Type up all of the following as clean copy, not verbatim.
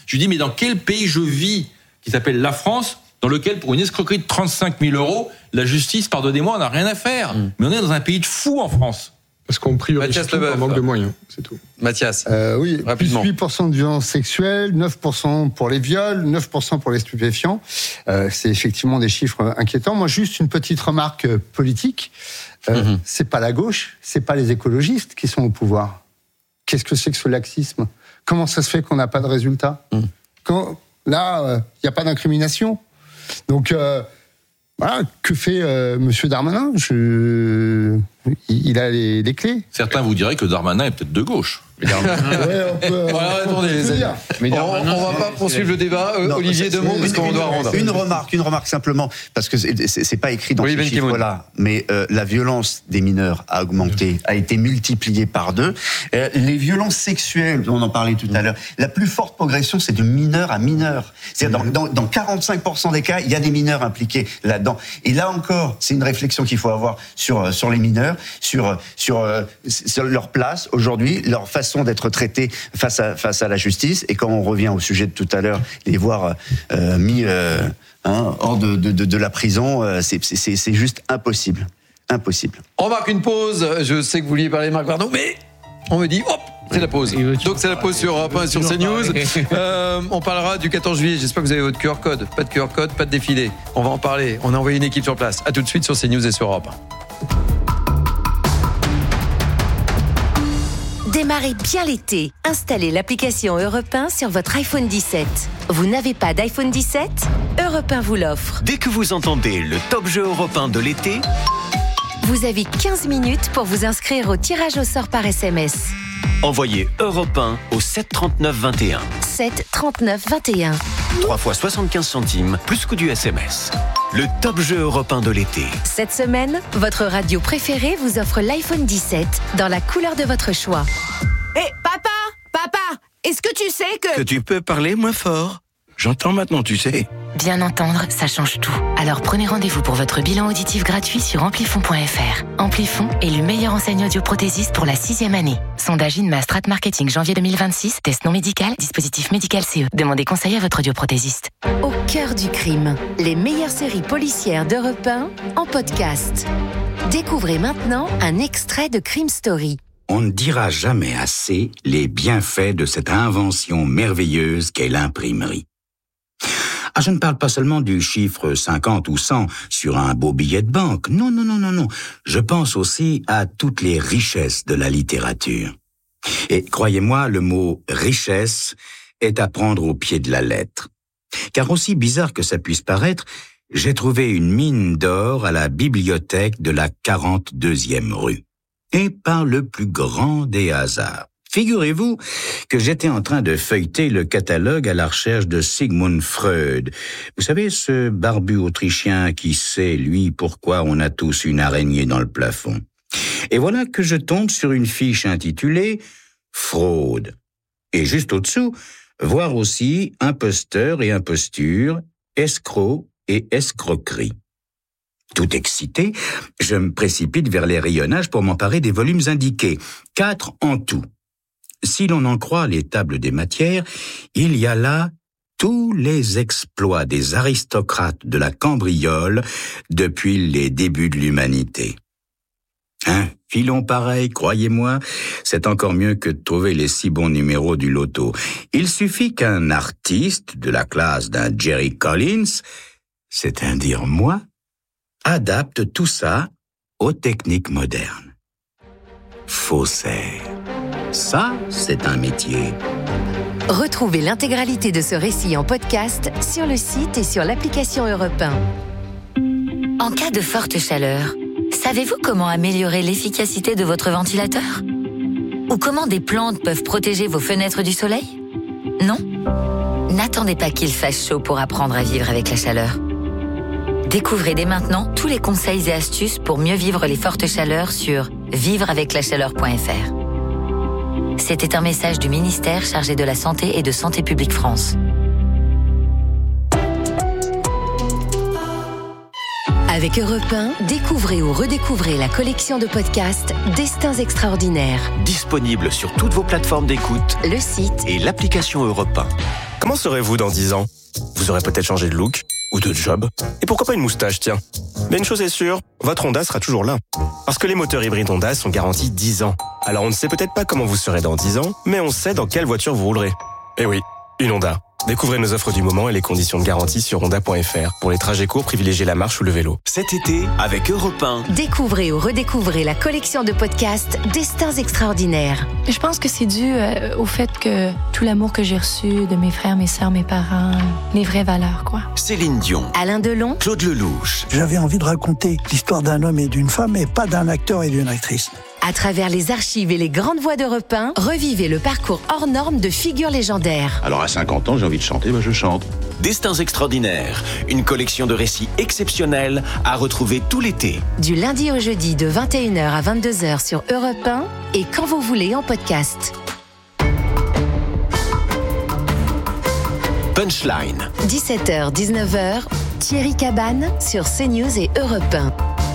Je lui dis, mais dans quel pays je vis, qui s'appelle la France, dans lequel, pour une escroquerie de 35 000 €, la justice, pardonnez-moi, n'a rien à faire. Mais on est dans un pays de fous en France. Parce qu'on priorise tout par manque de moyens, c'est tout. Mathias, oui, rapidement. Plus 8% de violences sexuelles, 9% pour les viols, 9% pour les stupéfiants. C'est effectivement des chiffres inquiétants. Moi, juste une petite remarque politique. C'est pas la gauche, c'est pas les écologistes qui sont au pouvoir. Qu'est-ce que c'est que ce laxisme ? Comment ça se fait qu'on n'a pas de résultats ? Là, il n'y a pas d'incrimination. Donc, voilà, que fait Monsieur Darmanin ? Il a les clés. Certains vous diraient que Darmanin est peut-être de gauche. Attendez, les amis. On va pas poursuivre le débat. Olivier, deux mots, parce qu'on doit rendre. Une remarque simplement, parce que c'est pas écrit dans ces chiffres-là, mais la violence des mineurs a augmenté, a été multipliée par 2. Les violences sexuelles, on en parlait tout à l'heure, la plus forte progression, c'est de mineur à mineur. C'est-à-dire dans 45% des cas, il y a des mineurs impliqués là-dedans. Et là encore, c'est une réflexion qu'il faut avoir sur les mineurs, sur leur place aujourd'hui, leur façon d'être traités face à la justice. Et quand on revient au sujet de tout à l'heure, les voir mis hors de la prison, c'est juste impossible. On marque une pause. Je sais que vous vouliez parler de Marc Varnaud, mais on me dit hop, c'est la pause. Donc c'est la pause sur Europe 1 sur CNews. On parlera du 14 juillet. J'espère que vous avez votre QR code. Pas de QR code, pas de défilé. On va en parler. On a envoyé une équipe sur place. À tout de suite sur CNews et sur Europe 1. Démarrez bien l'été. Installez l'application Europe 1 sur votre iPhone 17. Vous n'avez pas d'iPhone 17 ? Europe 1 vous l'offre. Dès que vous entendez le top jeu Europe 1 de l'été, vous avez 15 minutes pour vous inscrire au tirage au sort par SMS. Envoyez Europe 1 au 7 39 21. 7 39 21. 3 fois 75 centimes, plus coût du SMS. Le top jeu Europe 1 de l'été. Cette semaine, votre radio préférée vous offre l'iPhone 17 dans la couleur de votre choix. Hé, papa, est-ce que tu sais que tu peux parler moins fort ? J'entends maintenant, tu sais. Bien entendre, ça change tout. Alors prenez rendez-vous pour votre bilan auditif gratuit sur Amplifon.fr. Amplifon est le meilleur enseigne audioprothésiste pour la 6e année. Sondage INMA Strat Marketing janvier 2026. Test non médical, dispositif médical CE. Demandez conseil à votre audioprothésiste. Au cœur du crime, les meilleures séries policières d'Europe 1 en podcast. Découvrez maintenant un extrait de Crime Story. On ne dira jamais assez les bienfaits de cette invention merveilleuse qu'est l'imprimerie. Ah, je ne parle pas seulement du chiffre 50 ou 100 sur un beau billet de banque. Non. Je pense aussi à toutes les richesses de la littérature. Et croyez-moi, le mot « richesse » est à prendre au pied de la lettre. Car aussi bizarre que ça puisse paraître, j'ai trouvé une mine d'or à la bibliothèque de la 42e rue. Et par le plus grand des hasards. Figurez-vous que j'étais en train de feuilleter le catalogue à la recherche de Sigmund Freud. Vous savez, ce barbu autrichien qui sait, lui, pourquoi on a tous une araignée dans le plafond. Et voilà que je tombe sur une fiche intitulée « Fraude ». Et juste au-dessous, voir aussi « Imposteur et imposture, escroc et escroquerie ». Tout excité, je me précipite vers les rayonnages pour m'emparer des volumes indiqués, 4 en tout. Si l'on en croit les tables des matières, il y a là tous les exploits des aristocrates de la cambriole depuis les débuts de l'humanité. Un filon pareil, croyez-moi, c'est encore mieux que de trouver les 6 bons numéros du loto. Il suffit qu'un artiste de la classe d'un Jerry Collins, c'est-à-dire moi, adapte tout ça aux techniques modernes. Faussaire. Ça, c'est un métier. Retrouvez l'intégralité de ce récit en podcast sur le site et sur l'application Europe 1. En cas de forte chaleur, savez-vous comment améliorer l'efficacité de votre ventilateur ? Ou comment des plantes peuvent protéger vos fenêtres du soleil ? Non ? N'attendez pas qu'il fasse chaud pour apprendre à vivre avec la chaleur. Découvrez dès maintenant tous les conseils et astuces pour mieux vivre les fortes chaleurs sur vivreaveclachaleur.fr. C'était un message du ministère chargé de la Santé et de Santé publique France. Avec Europe 1, découvrez ou redécouvrez la collection de podcasts Destins extraordinaires. Disponible sur toutes vos plateformes d'écoute, le site et l'application Europe 1. Comment serez-vous dans 10 ans ? Vous aurez peut-être changé de look ou de job. Et pourquoi pas une moustache, tiens. Mais une chose est sûre, votre Honda sera toujours là. Parce que les moteurs hybrides Honda sont garantis 10 ans. Alors on ne sait peut-être pas comment vous serez dans 10 ans, mais on sait dans quelle voiture vous roulerez. Eh oui, une Honda. Découvrez nos offres du moment et les conditions de garantie sur honda.fr. Pour les trajets courts, privilégiez la marche ou le vélo. Cet été, avec Europe 1. Découvrez ou redécouvrez la collection de podcasts Destins extraordinaires. Je pense que c'est dû au fait que tout l'amour que j'ai reçu de mes frères, mes sœurs, mes parents, les vraies valeurs, quoi. Céline Dion. Alain Delon. Claude Lelouch. J'avais envie de raconter l'histoire d'un homme et d'une femme, et pas d'un acteur et d'une actrice. À travers les archives et les grandes voix d'Europe 1, revivez le parcours hors norme de figures légendaires. Alors à 50 ans, j'ai envie de chanter, je chante. Destins extraordinaires, une collection de récits exceptionnels à retrouver tout l'été. Du lundi au jeudi de 21h à 22h sur Europe 1 et quand vous voulez en podcast. Punchline. 17h, 19h, Thierry Cabane sur CNews et Europe 1.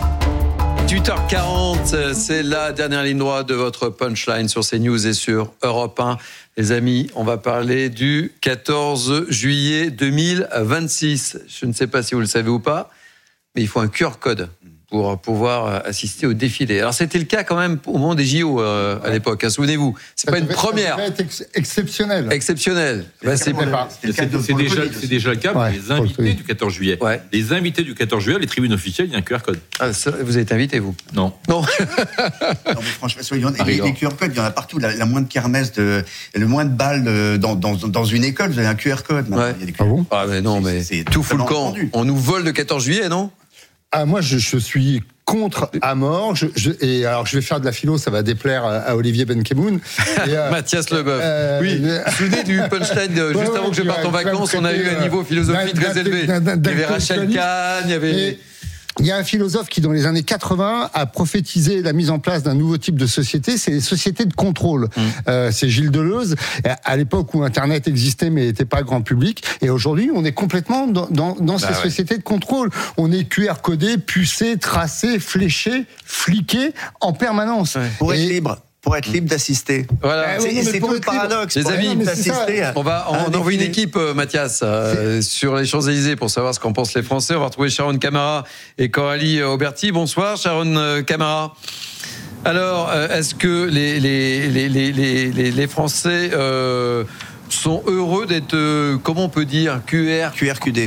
18h40, c'est la dernière ligne droite de votre Punchline sur CNews et sur Europe 1. Les amis, on va parler du 14 juillet 2026. Je ne sais pas si vous le savez ou pas, mais il faut un QR code pour pouvoir assister au défilé. Alors c'était le cas quand même au moment des JO à l'époque, souvenez-vous. C'est pas une première. Ça devait être exceptionnel. Exceptionnel. C'est déjà le cas pour les invités du 14 juillet. Ouais. Les invités du 14 juillet, les tribunes officielles, il y a un QR code. Ah, ça, vous êtes invité, vous ? Non. Non, mais franchement, les QR codes, il y en a partout. La moindre kermesse, le moindre balle dans une école, vous avez un QR code. Ouais. Il y a des QR codes. Ah mais non, mais c'est tout fout le camp. On nous vole le 14 juillet, non ? Ah, moi, je suis contre à mort. Et alors, je vais faire de la philo, ça va déplaire à Olivier Benkemoun. Mathias Leboeuf. Oui, souvenez du punchline juste avant que je parte en vacances, on a eu un niveau philosophique très élevé. Il y avait Rachel Kahn, il y avait... Il y a un philosophe qui, dans les années 80, a prophétisé la mise en place d'un nouveau type de société, c'est les sociétés de contrôle. C'est Gilles Deleuze, à l'époque où Internet existait mais n'était pas grand public. Et aujourd'hui, on est complètement dans ces sociétés de contrôle. On est QR codé, pucé, tracé, fléché, fliqué en permanence. Ouais. Pour être libre d'assister. Voilà. C'est tout le paradoxe. Les amis, on envoie une équipe, Mathias, sur les Champs-Élysées pour savoir ce qu'en pensent les Français. On va retrouver Sharon Camara et Coralie Auberti. Bonsoir, Sharon Camara. Alors, est-ce que les Français sont heureux d'être, comment on peut dire, QR-codé.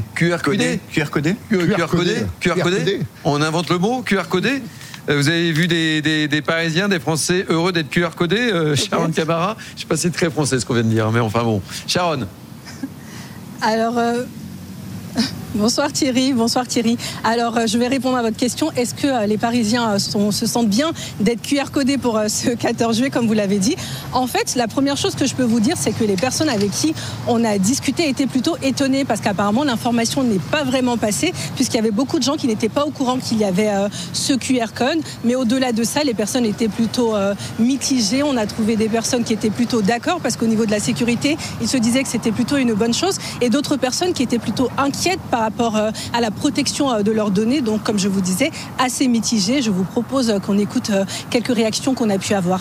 On invente le mot, QR-codé. Vous avez vu des Parisiens, des Français heureux d'être QR codés, Sharon Camara. Je ne sais pas si c'est très français ce qu'on vient de dire, mais enfin bon. Sharon. Alors, bonsoir Thierry. Alors, je vais répondre à votre question. Est-ce que les Parisiens se sentent bien d'être QR codés pour ce 14 juillet, comme vous l'avez dit ? En fait, la première chose que je peux vous dire, c'est que les personnes avec qui on a discuté étaient plutôt étonnées parce qu'apparemment, l'information n'est pas vraiment passée puisqu'il y avait beaucoup de gens qui n'étaient pas au courant qu'il y avait ce QR code. Mais au-delà de ça, les personnes étaient plutôt mitigées. On a trouvé des personnes qui étaient plutôt d'accord parce qu'au niveau de la sécurité, ils se disaient que c'était plutôt une bonne chose et d'autres personnes qui étaient plutôt inquiètes par rapport à la protection de leurs données. Donc, comme je vous disais, assez mitigées. Je vous propose qu'on écoute quelques réactions qu'on a pu avoir.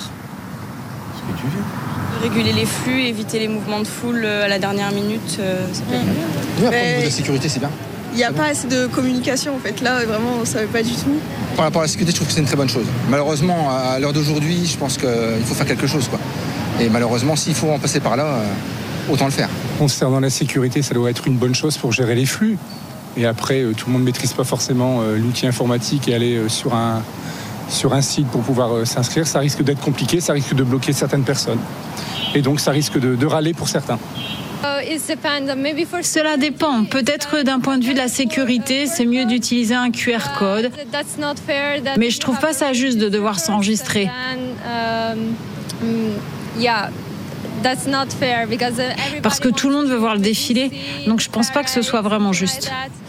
Réguler les flux, éviter les mouvements de foule à la dernière minute, ça peut être bien. Oui, après, au niveau de la sécurité, c'est bien. Il n'y a pas assez de communication, en fait. Là, vraiment, on ne savait pas du tout. Par rapport à la sécurité, je trouve que c'est une très bonne chose. Malheureusement, à l'heure d'aujourd'hui, je pense qu'il faut faire quelque chose, quoi. Et malheureusement, s'il faut en passer par là, autant le faire. Concernant la sécurité, ça doit être une bonne chose pour gérer les flux. Et après, tout le monde ne maîtrise pas forcément l'outil informatique et aller sur un site pour pouvoir s'inscrire. Ça risque d'être compliqué, ça risque de bloquer certaines personnes. Et donc, ça risque de râler pour certains. Cela dépend. Peut-être d'un point de vue de la sécurité, c'est mieux d'utiliser un QR code. Mais je trouve pas ça juste de devoir s'enregistrer. Parce que tout le monde veut voir le défilé, donc je pense pas que ce soit vraiment juste.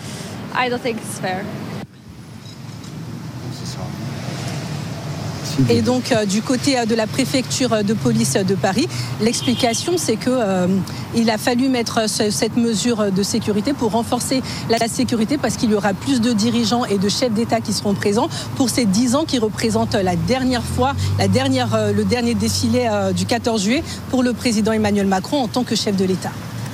Et donc, du côté de la préfecture de police de Paris, l'explication, c'est qu'il a fallu mettre cette mesure de sécurité pour renforcer la sécurité parce qu'il y aura plus de dirigeants et de chefs d'État qui seront présents pour ces 10 ans qui représentent la dernière fois, le dernier défilé du 14 juillet pour le président Emmanuel Macron en tant que chef de l'État.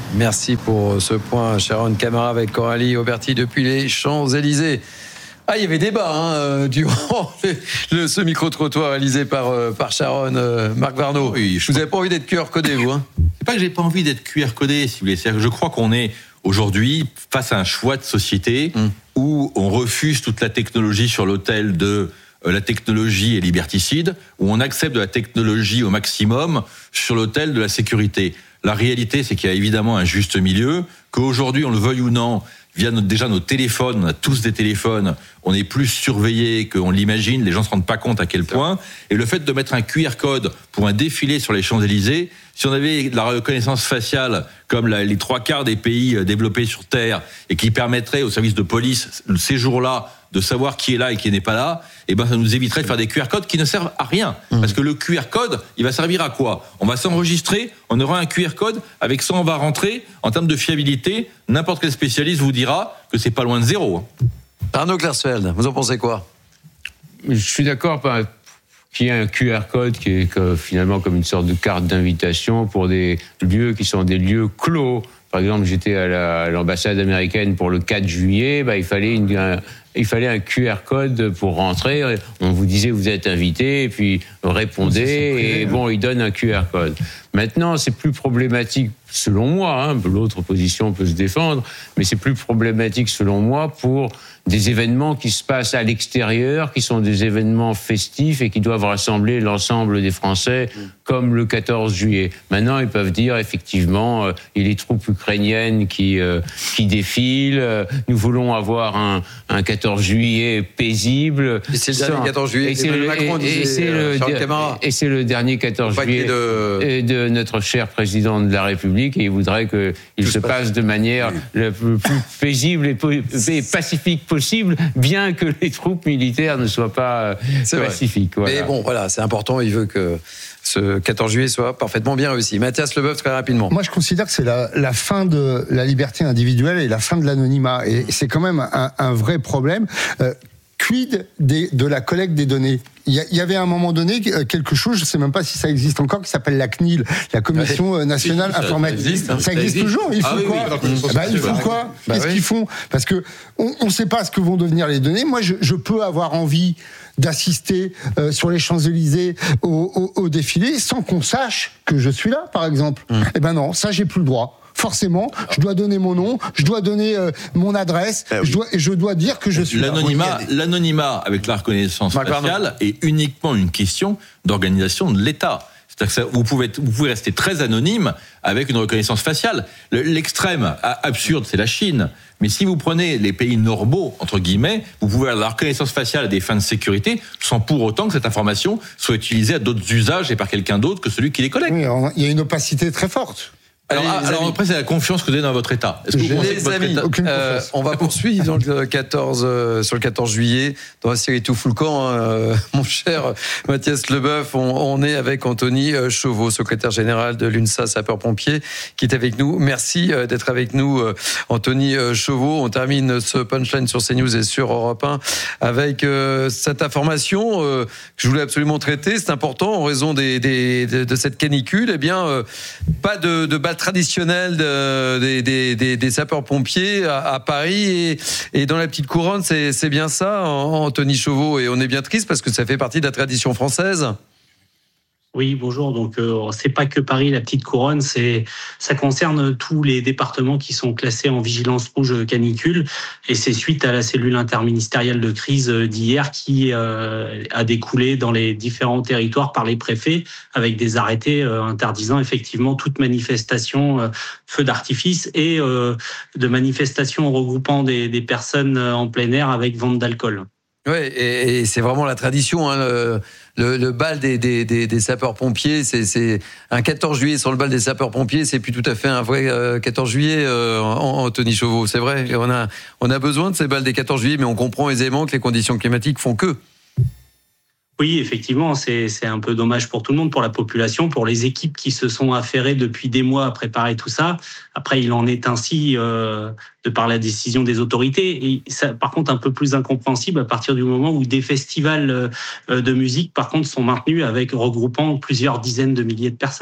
Merci pour ce point, Sharon Camara avec Coralie Auberti depuis les Champs-Élysées. Ah, il y avait débat durant ce micro-trottoir réalisé par Sharon. Marc Varnaud, vous n'avez pas envie d'être QR codé, vous C'est pas que j'ai pas envie d'être QR codé, si vous voulez. C'est-à-dire que je crois qu'on est aujourd'hui face à un choix de société où on refuse toute la technologie sur l'autel de la technologie est liberticide, où on accepte de la technologie au maximum sur l'autel de la sécurité. La réalité, c'est qu'il y a évidemment un juste milieu, qu'aujourd'hui, on le veuille ou non, via déjà nos téléphones, on a tous des téléphones, on est plus surveillé qu'on l'imagine, les gens se rendent pas compte à quel point. Et le fait de mettre un QR code pour un défilé sur les Champs-Élysées, si on avait la reconnaissance faciale comme les 3/4 des pays développés sur Terre et qui permettrait aux services de police ces jours-là de savoir qui est là et qui n'est pas là, eh ben ça nous éviterait de faire des QR codes qui ne servent à rien. Parce que le QR code, il va servir à quoi ? On va s'enregistrer, on aura un QR code, avec ça on va rentrer. En termes de fiabilité, n'importe quel spécialiste vous dira que c'est pas loin de zéro. Arnaud Klersfeld, vous en pensez quoi ? Je suis d'accord qu'il y ait un QR code qui est finalement comme une sorte de carte d'invitation pour des lieux qui sont des lieux clos. Par exemple, j'étais à l'ambassade américaine pour le 4 juillet, il fallait un QR code pour rentrer. On vous disait vous êtes invité, et puis répondez, et il donne un QR code. Maintenant, c'est plus problématique, selon moi, l'autre position peut se défendre, mais c'est plus problématique, selon moi, pour des événements qui se passent à l'extérieur, qui sont des événements festifs et qui doivent rassembler l'ensemble des Français, comme le 14 juillet. Maintenant, ils peuvent dire, effectivement, il y a les troupes ukrainiennes qui défilent, nous voulons avoir un 14 juillet paisible. Et c'est le dernier 14 juillet, et c'est le dernier 14 juillet de notre cher président de la République, et il voudrait qu'il se passe de manière la plus paisible et pacifique possible, bien que les troupes militaires ne soient pas pacifiques. Voilà. Mais bon, voilà, c'est important, il veut que ce 14 juillet soit parfaitement bien réussi. Mathias Leboeuf, très rapidement. Moi, je considère que c'est la fin de la liberté individuelle et la fin de l'anonymat. Et c'est quand même un vrai problème. Quid de la collecte des données ? Il y avait à un moment donné quelque chose, je ne sais même pas si ça existe encore, qui s'appelle la CNIL, la Commission nationale informatique. Ça existe toujours. Ils font quoi ? Ils font quoi ? Qu'est-ce qu'ils font ? Parce que on ne sait pas ce que vont devenir les données. Moi, je peux avoir envie d'assister sur les Champs-Élysées au défilé sans qu'on sache que je suis là, par exemple. Eh ben non, ça j'ai plus le droit. Forcément, je dois donner mon nom, je dois donner mon adresse, je dois dire que je suis l'anonymat avec la reconnaissance faciale est uniquement une question d'organisation de l'État. C'est-à-dire que vous pouvez rester très anonyme avec une reconnaissance faciale. L'extrême absurde, c'est la Chine. Mais si vous prenez les pays normaux, entre guillemets, vous pouvez avoir la reconnaissance faciale à des fins de sécurité sans pour autant que cette information soit utilisée à d'autres usages et par quelqu'un d'autre que celui qui les collecte. Oui, il y a une opacité très forte. Alors après, c'est la confiance que vous avez dans votre État. Est-ce que vous pensez que votre État... on va poursuivre sur le 14 juillet dans la série Tout fout le camp. Mon cher Mathias Leboeuf, on est avec Anthony Chauveau, secrétaire général de l'UNSA Sapeurs-Pompiers, qui est avec nous. Merci d'être avec nous, Anthony Chauveau. On termine ce punchline sur CNews et sur Europe 1 avec cette information que je voulais absolument traiter. C'est important en raison de cette canicule. Eh bien, pas de bal traditionnel des sapeurs-pompiers à Paris et dans la petite couronne, c'est bien ça, Anthony Chauveau, et on est bien triste parce que ça fait partie de la tradition française. Oui, bonjour. Donc, c'est pas que Paris, la petite couronne, ça concerne tous les départements qui sont classés en vigilance rouge canicule. Et c'est suite à la cellule interministérielle de crise d'hier qui a découlé dans les différents territoires par les préfets avec des arrêtés interdisant effectivement toute manifestation feu d'artifice et de manifestations regroupant des personnes en plein air avec vente d'alcool. Oui, et c'est vraiment la tradition, le bal des sapeurs-pompiers, c'est un 14 juillet sur le bal des sapeurs-pompiers, c'est plus tout à fait un vrai 14 juillet, Anthony Chauveau, c'est vrai. On a besoin de ces balles des 14 juillet, mais on comprend aisément que les conditions climatiques font que. Oui, effectivement, c'est un peu dommage pour tout le monde, pour la population, pour les équipes qui se sont affairées depuis des mois à préparer tout ça. Après, il en est ainsi de par la décision des autorités. Et ça, par contre, un peu plus incompréhensible à partir du moment où des festivals de musique, par contre, sont maintenus avec regroupant plusieurs dizaines de milliers de personnes.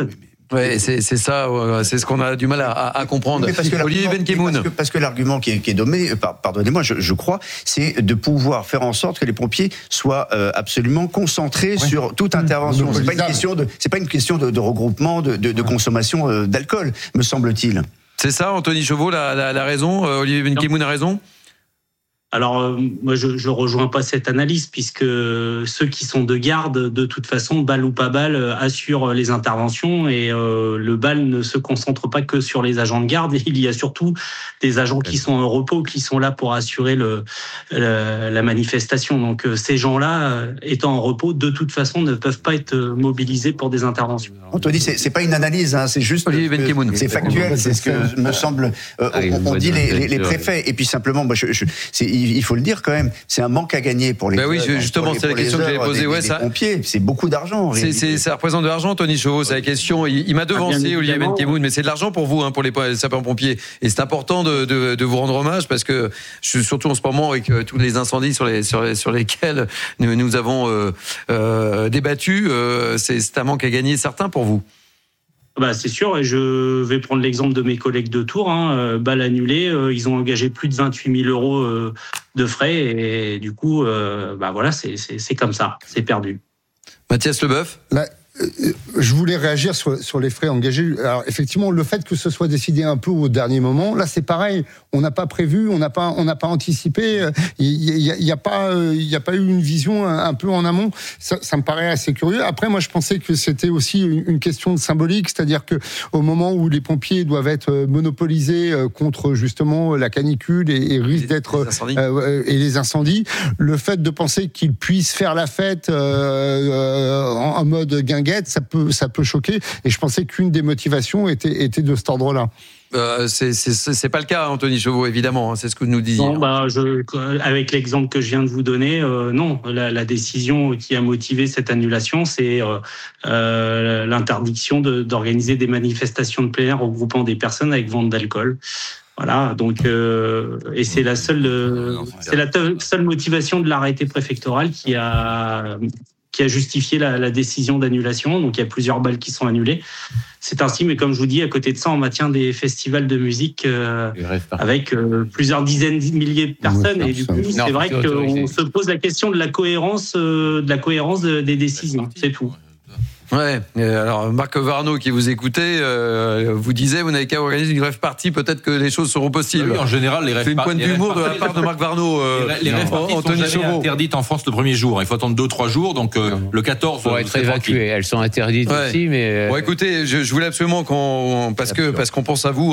Ouais, c'est ça, c'est ce qu'on a du mal à comprendre. Olivier Benkemoun. Parce que l'argument qui est donné, pardonnez-moi, je crois, c'est de pouvoir faire en sorte que les pompiers soient absolument concentrés sur toute intervention. C'est pas une question de regroupement, de consommation d'alcool, me semble-t-il. C'est ça, Anthony Chauveau, la raison. Olivier Benkemoun a raison. Alors, moi, je rejoins pas cette analyse, puisque ceux qui sont de garde, de toute façon, balle ou pas balle, assurent les interventions, et le BAL ne se concentre pas que sur les agents de garde. Il y a surtout des agents qui sont en repos, qui sont là pour assurer la manifestation. Donc, ces gens-là, étant en repos, de toute façon, ne peuvent pas être mobilisés pour des interventions. Anthony, c'est pas une analyse, hein, c'est juste, c'est factuel, c'est ce que me semble. On dit les préfets, et puis simplement, moi, il faut le dire quand même, c'est un manque à gagner pour les. Oui, justement, c'est la question que j'avais posée. Les pompiers, c'est beaucoup d'argent. Ça représente de l'argent, Tony Chauveau, c'est la question. Il m'a devancé, Olivier Benkemoun, mais c'est de l'argent pour vous, pour les sapeurs-pompiers. Et c'est important de vous rendre hommage, parce que surtout en ce moment, avec tous les incendies sur lesquels nous avons débattu, c'est un manque à gagner certain pour vous. C'est sûr, et je vais prendre l'exemple de mes collègues de Tours. BAL annulé, ils ont engagé plus de 28 000 euros de frais, et du coup, voilà, c'est comme ça, c'est perdu. Mathias Leboeuf. Je voulais réagir sur les frais engagés. Alors effectivement, le fait que ce soit décidé un peu au dernier moment, là c'est pareil. On n'a pas prévu, on n'a pas anticipé. Il y a pas eu une vision un peu en amont. Ça me paraît assez curieux. Après, moi je pensais que c'était aussi une question de symbolique, c'est-à-dire que au moment où les pompiers doivent être monopolisés contre justement la canicule et risquent d'être et les incendies, le fait de penser qu'ils puissent faire la fête en mode guinguette, ça peut choquer, et je pensais qu'une des motivations était de cet ordre-là. C'est pas le cas, Anthony Chauveau, évidemment, c'est ce que nous disiez. Avec l'exemple que je viens de vous donner, non, la décision qui a motivé cette annulation, c'est l'interdiction d'organiser des manifestations de plein air regroupant des personnes avec vente d'alcool. Voilà, donc et c'est la seule motivation de l'arrêté préfectoral qui a justifié la décision d'annulation. Donc il y a plusieurs balles qui sont annulées. C'est ainsi, mais comme je vous dis, à côté de ça, on maintient des festivals de musique avec plusieurs dizaines de milliers de personnes. Et du coup, c'est vrai qu'on se pose la question de la cohérence des décisions. C'est tout. Ouais. Alors Marc Varnaud, qui vous écoutait, vous disait, vous n'avez qu'à organiser une rêve party, peut-être que les choses seront possibles. Oui, en général, les rêve parties. C'est une pointe d'humour de la part de Marc Varnaud. Les rêve parties sont jamais interdites en France le premier jour. Il faut attendre 2-3 jours. Donc le 14. Pour être évacuées. Elles sont interdites aussi, mais. Bon, écoutez, je voulais absolument parce qu'on pense à vous,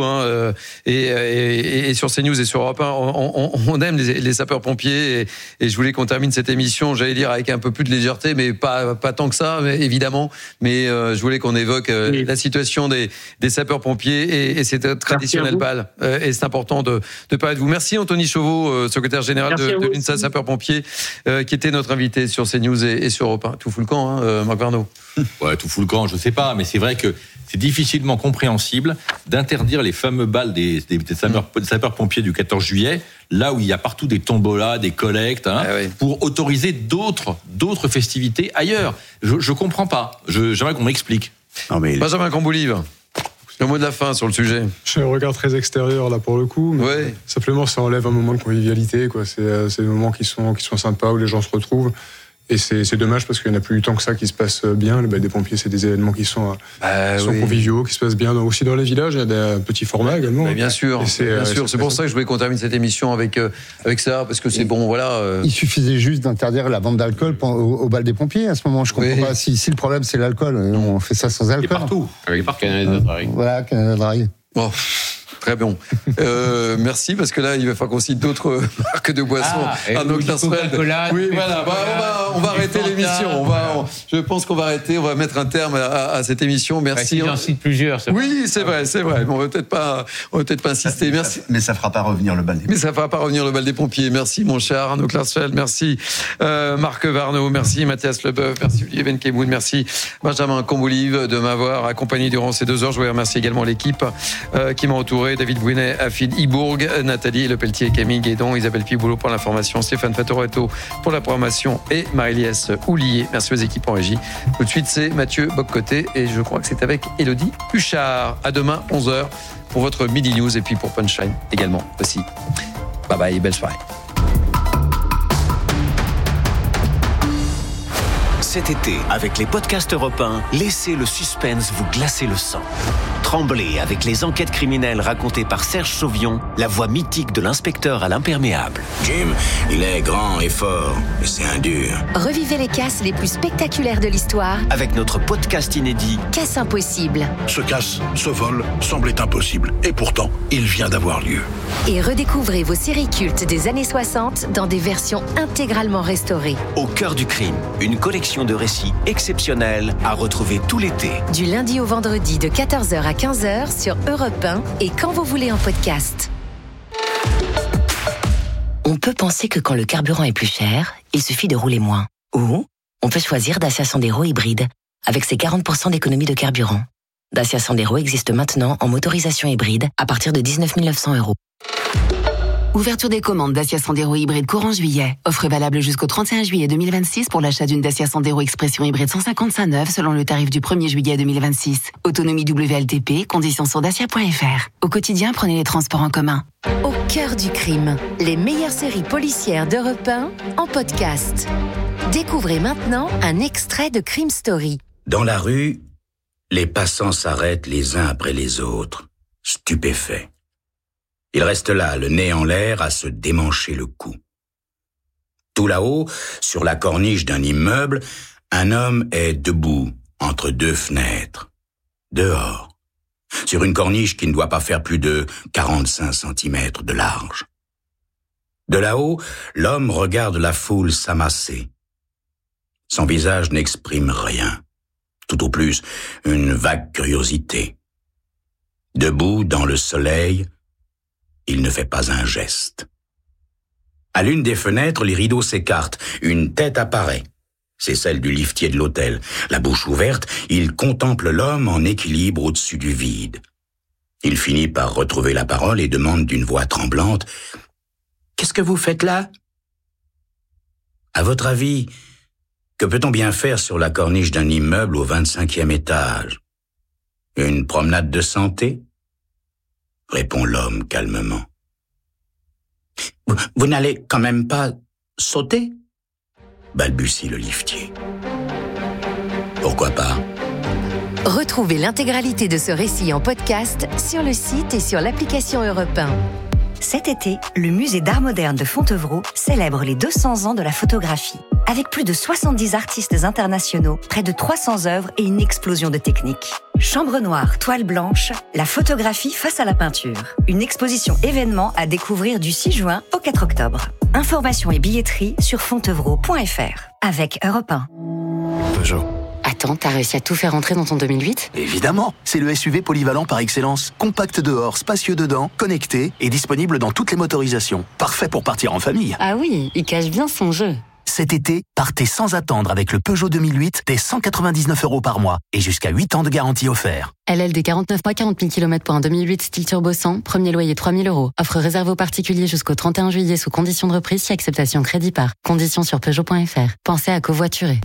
et sur CNews et sur Europe 1, on aime les sapeurs-pompiers, et je voulais qu'on termine cette émission, j'allais dire, avec un peu plus de légèreté, mais pas tant que ça, mais évidemment. Mais je voulais qu'on évoque la situation des sapeurs-pompiers et c'est traditionnel BAL. Et c'est important de parler de vous. Merci Anthony Chauveau, secrétaire général de l'UNSA sapeurs-pompiers, qui était notre invité sur CNews et sur Europe 1. Tout fout le camp, Marc Varnaud. Ouais, tout fout le camp, je sais pas, mais c'est vrai que c'est difficilement compréhensible d'interdire les fameux balles des sapeurs-pompiers du 14 juillet, là où il y a partout des tombolas, des collectes, pour autoriser d'autres festivités ailleurs. Je comprends pas. J'aimerais qu'on m'explique. Benjamin Camboulive, le mot de la fin sur le sujet. J'ai un regard très extérieur là pour le coup, mais simplement ça enlève un moment de convivialité, quoi. C'est des moments qui sont sympas, où les gens se retrouvent. Et c'est dommage parce qu'il n'y en a plus tant que ça qui se passe bien. Le bal des pompiers, c'est des événements qui sont conviviaux, qui se passent bien aussi dans les villages. Il y a des petits formats également. Mais bien sûr, c'est pour ça que je voulais qu'on termine cette émission avec ça, parce que c'est bon, voilà. Il suffisait juste d'interdire la vente d'alcool au bal des pompiers à ce moment. Je comprends pas. Si le problème c'est l'alcool, on fait ça sans alcool. Et partout. Canada Dry. Voilà, Canada Dry. Bon. Très bon. Merci, parce que là, il va falloir qu'on cite d'autres marques de boissons. Arnaud Klarsfeld. Oui, voilà. On va arrêter l'émission. Je pense qu'on va arrêter. On va mettre un terme à cette émission. Merci. J'en cite plusieurs. Oui, c'est vrai. Mais on va peut-être pas insister. Merci. Mais ça fera pas revenir le bal des pompiers. Mais ça fera pas revenir le bal des pompiers. Merci, mon cher Arnaud Klarsfeld. Merci, Marc Varnaud. Merci, Mathias Leboeuf. Merci, Olivier Benkemoun. Merci, Benjamin Camboulive, de m'avoir accompagné durant ces 2 heures. Je voulais remercier également l'équipe qui m'a entouré Leclerc, David Bouinet, Afid Ibourg, Nathalie Lepelletier, Camille Guédon, Isabelle Piboulot pour l'information, Stéphane Fatoretto pour la programmation et Marie-Liesse Houlier. Merci aux équipes en régie. Tout de suite, c'est Mathieu Boccoté et je crois que c'est avec Élodie Huchard. À demain, 11h, pour votre Midi News et puis pour Punchline également aussi. Bye bye, belle soirée. Cet été, avec les podcasts Europe 1, laissez le suspense vous glacer le sang. Tremblez avec les enquêtes criminelles racontées par Serge Sauvion, la voix mythique de l'inspecteur à l'imperméable. Jim, il est grand et fort, mais c'est un dur. Revivez les casses les plus spectaculaires de l'histoire avec notre podcast inédit Casse impossible. Ce casse, ce vol, semblait impossible. Et pourtant, il vient d'avoir lieu. Et redécouvrez vos séries cultes des années 60 dans des versions intégralement restaurées. Au cœur du crime, une collection de récits exceptionnels à retrouver tout l'été. Du lundi au vendredi de 14h à 15h sur Europe 1 et quand vous voulez en podcast. On peut penser que quand le carburant est plus cher, il suffit de rouler moins. Ou on peut choisir Dacia Sandero hybride avec ses 40% d'économie de carburant. Dacia Sandero existe maintenant en motorisation hybride à partir de 19 900 €. Ouverture des commandes Dacia Sandero hybride courant juillet. Offre valable jusqu'au 31 juillet 2026 pour l'achat d'une Dacia Sandero Expression hybride 155 neuve selon le tarif du 1er juillet 2026. Autonomie WLTP, conditions sur dacia.fr. Au quotidien, prenez les transports en commun. Au cœur du crime, les meilleures séries policières d'Europe 1 en podcast. Découvrez maintenant un extrait de Crime Story. Dans la rue, les passants s'arrêtent les uns après les autres, stupéfaits. Ils restent là, le nez en l'air, à se démancher le cou. Tout là-haut, sur la corniche d'un immeuble, un homme est debout, entre deux fenêtres, dehors, sur une corniche qui ne doit pas faire plus de 45 cm de large. De là-haut, l'homme regarde la foule s'amasser. Son visage n'exprime rien, tout au plus une vague curiosité. Debout dans le soleil, il ne fait pas un geste. À l'une des fenêtres, les rideaux s'écartent. Une tête apparaît. C'est celle du liftier de l'hôtel. La bouche ouverte, il contemple l'homme en équilibre au-dessus du vide. Il finit par retrouver la parole et demande d'une voix tremblante « Qu'est-ce que vous faites là ?» À votre avis, que peut-on bien faire sur la corniche d'un immeuble au 25e étage ? Une promenade de santé ? Répond l'homme calmement. Vous n'allez quand même pas sauter ? Balbutie le liftier. Pourquoi pas ? Retrouvez l'intégralité de ce récit en podcast sur le site et sur l'application Europe 1. Cet été, le musée d'art moderne de Fontevraud célèbre les 200 ans de la photographie. Avec plus de 70 artistes internationaux, près de 300 œuvres et une explosion de techniques. Chambre noire, toile blanche, la photographie face à la peinture. Une exposition événement à découvrir du 6 juin au 4 octobre. Informations et billetterie sur fontevraud.fr. Avec Europe 1. Peugeot. Attends, t'as réussi à tout faire rentrer dans ton 2008 ? Évidemment, c'est le SUV polyvalent par excellence. Compact dehors, spacieux dedans, connecté et disponible dans toutes les motorisations. Parfait pour partir en famille. Ah oui, il cache bien son jeu. Cet été, partez sans attendre avec le Peugeot 2008 dès 199 € par mois et jusqu'à 8 ans de garantie offert. LLD 49 mois, 40 000 km pour un 2008 style turbo 100, premier loyer 3 000 €. Offre réservée aux particuliers jusqu'au 31 juillet sous conditions de reprise si acceptation crédit par. Conditions sur Peugeot.fr. Pensez à covoiturer.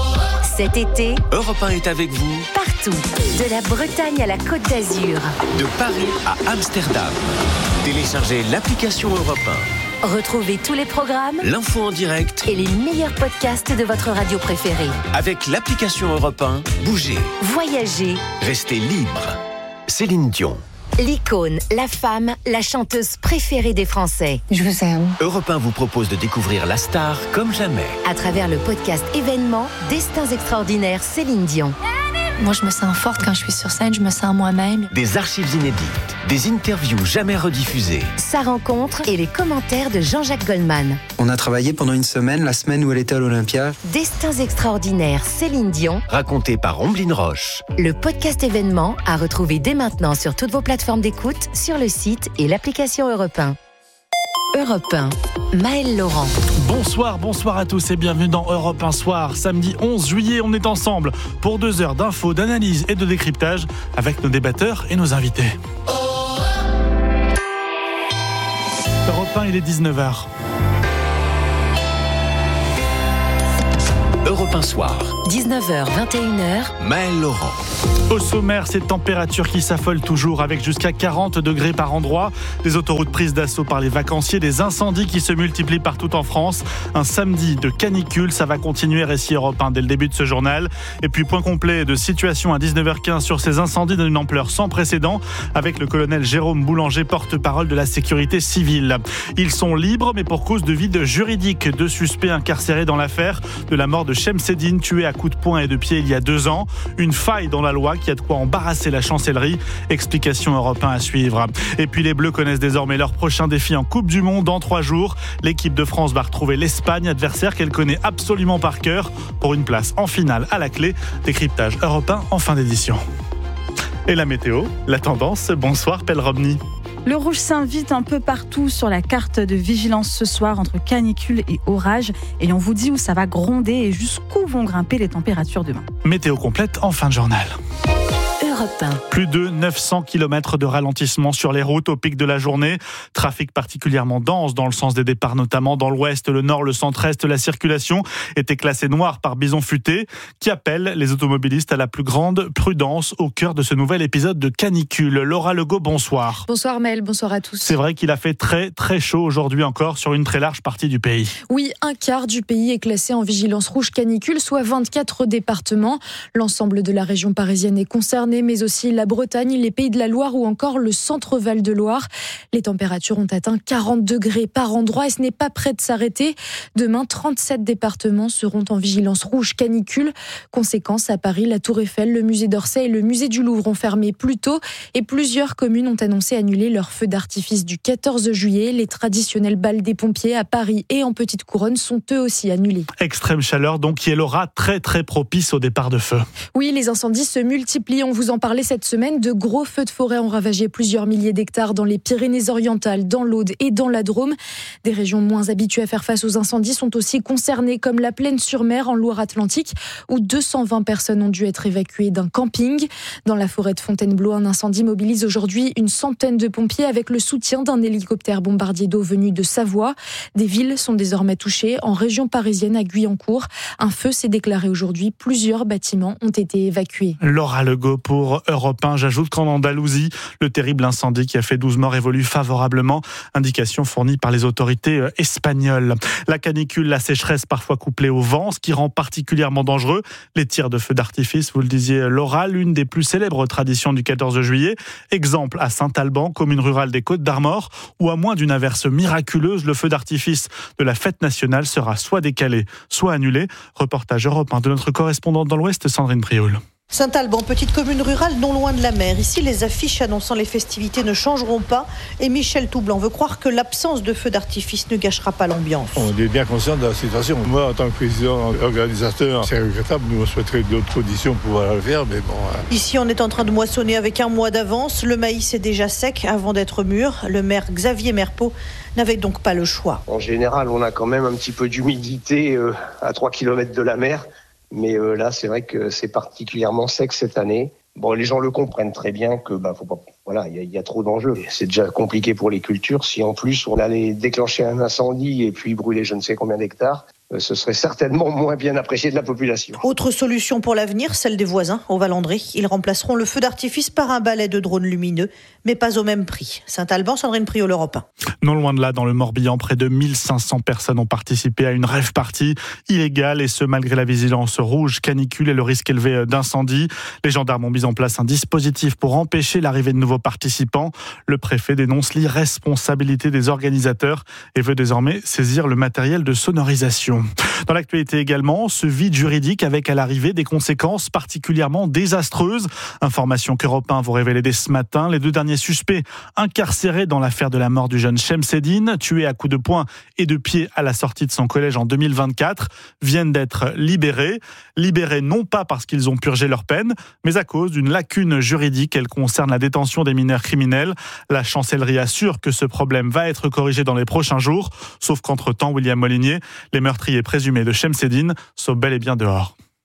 Cet été, Europe 1 est avec vous partout, de la Bretagne à la Côte d'Azur, de Paris à Amsterdam. Téléchargez l'application Europe 1. Retrouvez tous les programmes, l'info en direct et les meilleurs podcasts de votre radio préférée. Avec l'application Europe 1, bougez, voyagez, restez libre. Céline Dion. L'icône, la femme, la chanteuse préférée des Français. Je vous aime. Europe 1 vous propose de découvrir la star comme jamais. À travers le podcast événement Destins extraordinaires Céline Dion. Moi, je me sens forte quand je suis sur scène, je me sens moi-même. Des archives inédites, des interviews jamais rediffusées. Sa rencontre et les commentaires de Jean-Jacques Goldman. On a travaillé pendant une semaine, la semaine où elle était à l'Olympia. Destins extraordinaires Céline Dion. Raconté par Omblin Roche. Le podcast événement à retrouver dès maintenant sur toutes vos plateformes d'écoute, sur le site et l'application Europe 1. Europe 1, Maëlle Laurent. Bonsoir à tous et bienvenue dans Europe 1 Soir. Samedi 11 juillet, on est ensemble pour 2 heures d'infos, d'analyse et de décryptage avec nos débatteurs et nos invités. Europe 1, il est 19h. Europe 1 Soir. 19h, 21h. Maël Laurent. Au sommaire, ces températures qui s'affolent toujours avec jusqu'à 40 degrés par endroit. Des autoroutes prises d'assaut par les vacanciers, des incendies qui se multiplient partout en France. Un samedi de canicule, ça va continuer. Récit Europe 1 dès le début de ce journal. Et puis point complet de situation à 19h15 sur ces incendies d'une ampleur sans précédent avec le colonel Jérôme Boulanger, porte-parole de la sécurité civile. Ils sont libres mais pour cause de vide juridique. 2 suspects incarcérés dans l'affaire de la mort de Chemseddine, tué à coups de poing et de pied il y a 2 ans. Une faille dans la loi qui a de quoi embarrasser la chancellerie. Explication Europe 1 à suivre. Et puis les Bleus connaissent désormais leur prochain défi en Coupe du Monde dans 3 jours. L'équipe de France va retrouver l'Espagne, adversaire qu'elle connaît absolument par cœur, pour une place en finale à la clé. Décryptage Europe 1 en fin d'édition. Et la météo, la tendance. Bonsoir Pelle Robny. Le rouge s'invite un peu partout sur la carte de vigilance ce soir entre canicule et orage. Et on vous dit où ça va gronder et jusqu'où vont grimper les températures demain. Météo complète en fin de journal. Europe 1. Plus de 900 km de ralentissement sur les routes au pic de la journée. Trafic particulièrement dense dans le sens des départs, notamment dans l'ouest, le nord, le centre-est. La circulation était classée noire par Bison Futé, qui appelle les automobilistes à la plus grande prudence au cœur de ce nouvel épisode de canicule. Laura Legault, bonsoir. Bonsoir Mel, bonsoir à tous. C'est vrai qu'il a fait très très chaud aujourd'hui encore sur une très large partie du pays. Oui, un quart du pays est classé en vigilance rouge canicule, soit 24 départements. L'ensemble de la région parisienne est concerné, mais aussi la Bretagne, les Pays de la Loire ou encore le centre Val-de-Loire. Les températures ont atteint 40 degrés par endroit et ce n'est pas près de s'arrêter. Demain, 37 départements seront en vigilance rouge canicule. Conséquence, à Paris, la Tour Eiffel, le musée d'Orsay et le musée du Louvre ont fermé plus tôt et plusieurs communes ont annoncé annuler leur feu d'artifice du 14 juillet. Les traditionnels bals des pompiers à Paris et en Petite Couronne sont eux aussi annulés. Extrême chaleur donc qui est l'aura très très propice au départ de feu. Oui, les incendies se multiplient. On vous en parlait cette semaine. De gros feux de forêt ont ravagé plusieurs milliers d'hectares dans les Pyrénées-Orientales, dans l'Aude et dans la Drôme. Des régions moins habituées à faire face aux incendies sont aussi concernées, comme la Plaine-sur-Mer en Loire-Atlantique, où 220 personnes ont dû être évacuées d'un camping. Dans la forêt de Fontainebleau, un incendie mobilise aujourd'hui une centaine de pompiers avec le soutien d'un hélicoptère bombardier d'eau venu de Savoie. Des villes sont désormais touchées. En région parisienne, à Guyancourt, un feu s'est déclaré aujourd'hui. Plusieurs bâtiments ont été évacués. Laura Legault pour Europe 1. J'ajoute qu'en Andalousie, le terrible incendie qui a fait 12 morts évolue favorablement. Indication fournie par les autorités espagnoles. La canicule, la sécheresse parfois couplée au vent, ce qui rend particulièrement dangereux les tirs de feux d'artifice. Vous le disiez Laura, l'une des plus célèbres traditions du 14 juillet. Exemple à Saint-Alban, commune rurale des Côtes-d'Armor, où à moins d'une averse miraculeuse, le feu d'artifice de la fête nationale sera soit décalé, soit annulé. Reportage Europe 1 de notre correspondante dans l'Ouest, Sandrine Prioul. Saint-Alban, petite commune rurale non loin de la mer. Ici, les affiches annonçant les festivités ne changeront pas. Et Michel Toublanc veut croire que l'absence de feux d'artifice ne gâchera pas l'ambiance. On est bien conscient de la situation. Moi, en tant que président organisateur, c'est regrettable. Nous, on souhaiterait d'autres conditions pour pouvoir le faire, mais bon. Ici, on est en train de moissonner avec un mois d'avance. Le maïs est déjà sec avant d'être mûr. Le maire Xavier Merpeau n'avait donc pas le choix. En général, on a quand même un petit peu d'humidité à 3 km de la mer. Mais là, c'est vrai que c'est particulièrement sec cette année. Bon, les gens le comprennent très bien que faut pas. Voilà, il y a trop d'enjeux. C'est déjà compliqué pour les cultures. Si en plus on allait déclencher un incendie et puis brûler je ne sais combien d'hectares, ce serait certainement moins bien apprécié de la population. Autre solution pour l'avenir, celle des voisins, au Val-André. Ils remplaceront le feu d'artifice par un balai de drones lumineux, mais pas au même prix. Saint-Alban, Sandrine Prioul, Europe 1. Non loin de là, dans le Morbihan, près de 1500 personnes ont participé à une rave party illégale, et ce malgré la vigilance rouge, canicule et le risque élevé d'incendie. Les gendarmes ont mis en place un dispositif pour empêcher l'arrivée de nouveaux participants. Le préfet dénonce l'irresponsabilité des organisateurs et veut désormais saisir le matériel de sonorisation. Dans l'actualité également, ce vide juridique avec à l'arrivée des conséquences particulièrement désastreuses. Information qu'Europe 1 vous révélait dès ce matin. Les 2 derniers suspects incarcérés dans l'affaire de la mort du jeune Chemseddine, tué à coups de poing et de pied à la sortie de son collège en 2024, viennent d'être libérés. Libérés non pas parce qu'ils ont purgé leur peine, mais à cause d'une lacune juridique. Elle concerne la détention des mineurs criminels. La chancellerie assure que ce problème va être corrigé dans les prochains jours. Sauf qu'entre-temps, William Molinier, les meurtriers présumés de Chemseddine sont bel et bien dehors.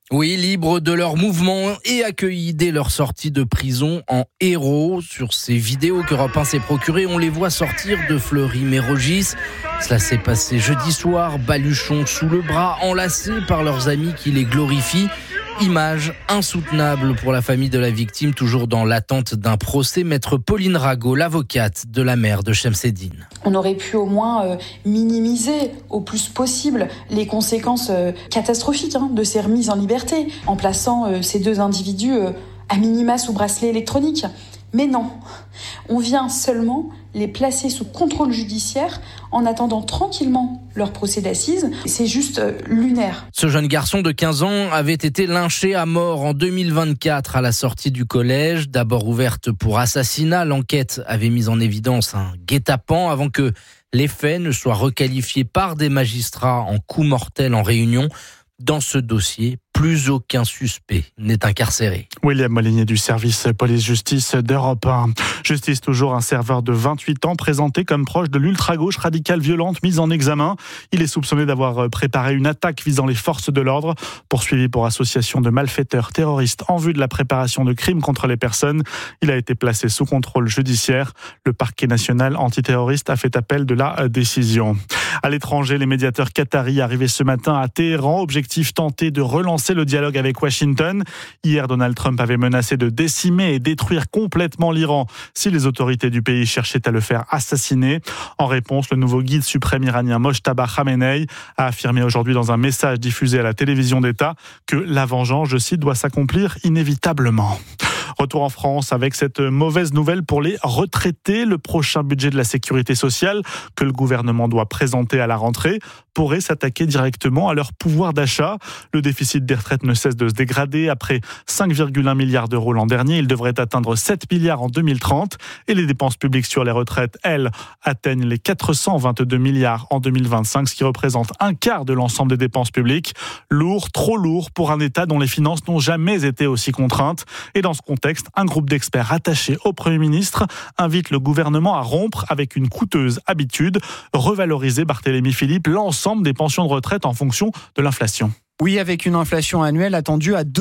Oui, libres de leur mouvement et accueillis dès leur sortie de prison en héros. Sur ces vidéos qu'Europe 1 s'est procurées, on les voit sortir de Fleury-Mérogis. Cela s'est passé jeudi soir, baluchons sous le bras, enlacés par leurs amis qui les glorifient. Image insoutenable pour la famille de la victime, toujours dans l'attente d'un procès. Maître Pauline Rago, l'avocate de la mère de Chemseddine. On aurait pu au moins minimiser au plus possible les conséquences catastrophiques de ces remises en liberté, en plaçant ces deux individus à minima sous bracelet électronique. Mais non, on vient seulement les placer sous contrôle judiciaire en attendant tranquillement leur procès d'assises. C'est juste lunaire. Ce jeune garçon de 15 ans avait été lynché à mort en 2024 à la sortie du collège. D'abord ouverte pour assassinat, l'enquête avait mis en évidence un guet-apens avant que les faits ne soient requalifiés par des magistrats en coup mortel en Réunion. Dans ce dossier, plus aucun suspect n'est incarcéré. William Molinier du service police-justice d'Europe 1. Justice toujours, un serveur de 28 ans présenté comme proche de l'ultra-gauche radicale violente mise en examen. Il est soupçonné d'avoir préparé une attaque visant les forces de l'ordre. Poursuivi pour association de malfaiteurs terroristes en vue de la préparation de crimes contre les personnes. Il a été placé sous contrôle judiciaire. Le parquet national antiterroriste a fait appel de la décision. À l'étranger, les médiateurs qataris arrivés ce matin à Téhéran. Objectif tenter de relancer le dialogue avec Washington. Hier, Donald Trump avait menacé de décimer et détruire complètement l'Iran si les autorités du pays cherchaient à le faire assassiner. En réponse, le nouveau guide suprême iranien Mojtaba Khamenei a affirmé aujourd'hui dans un message diffusé à la télévision d'État que la vengeance, je cite, doit s'accomplir inévitablement. Retour en France avec cette mauvaise nouvelle pour les retraités. Le prochain budget de la sécurité sociale que le gouvernement doit présenter à la rentrée pourrait s'attaquer directement à leur pouvoir d'achat. Le déficit des retraites ne cesse de se dégrader. Après 5,1 milliards d'euros l'an dernier, il devrait atteindre 7 milliards en 2030. Et les dépenses publiques sur les retraites, elles, atteignent les 422 milliards en 2025, ce qui représente un quart de l'ensemble des dépenses publiques. Lourd, trop lourd pour un État dont les finances n'ont jamais été aussi contraintes. Et dans ce contexte, un groupe d'experts attaché au Premier ministre invite le gouvernement à rompre avec une coûteuse habitude, revaloriser, Barthélémy Philippe, l'ensemble des pensions de retraite en fonction de l'inflation. Oui, avec une inflation annuelle attendue à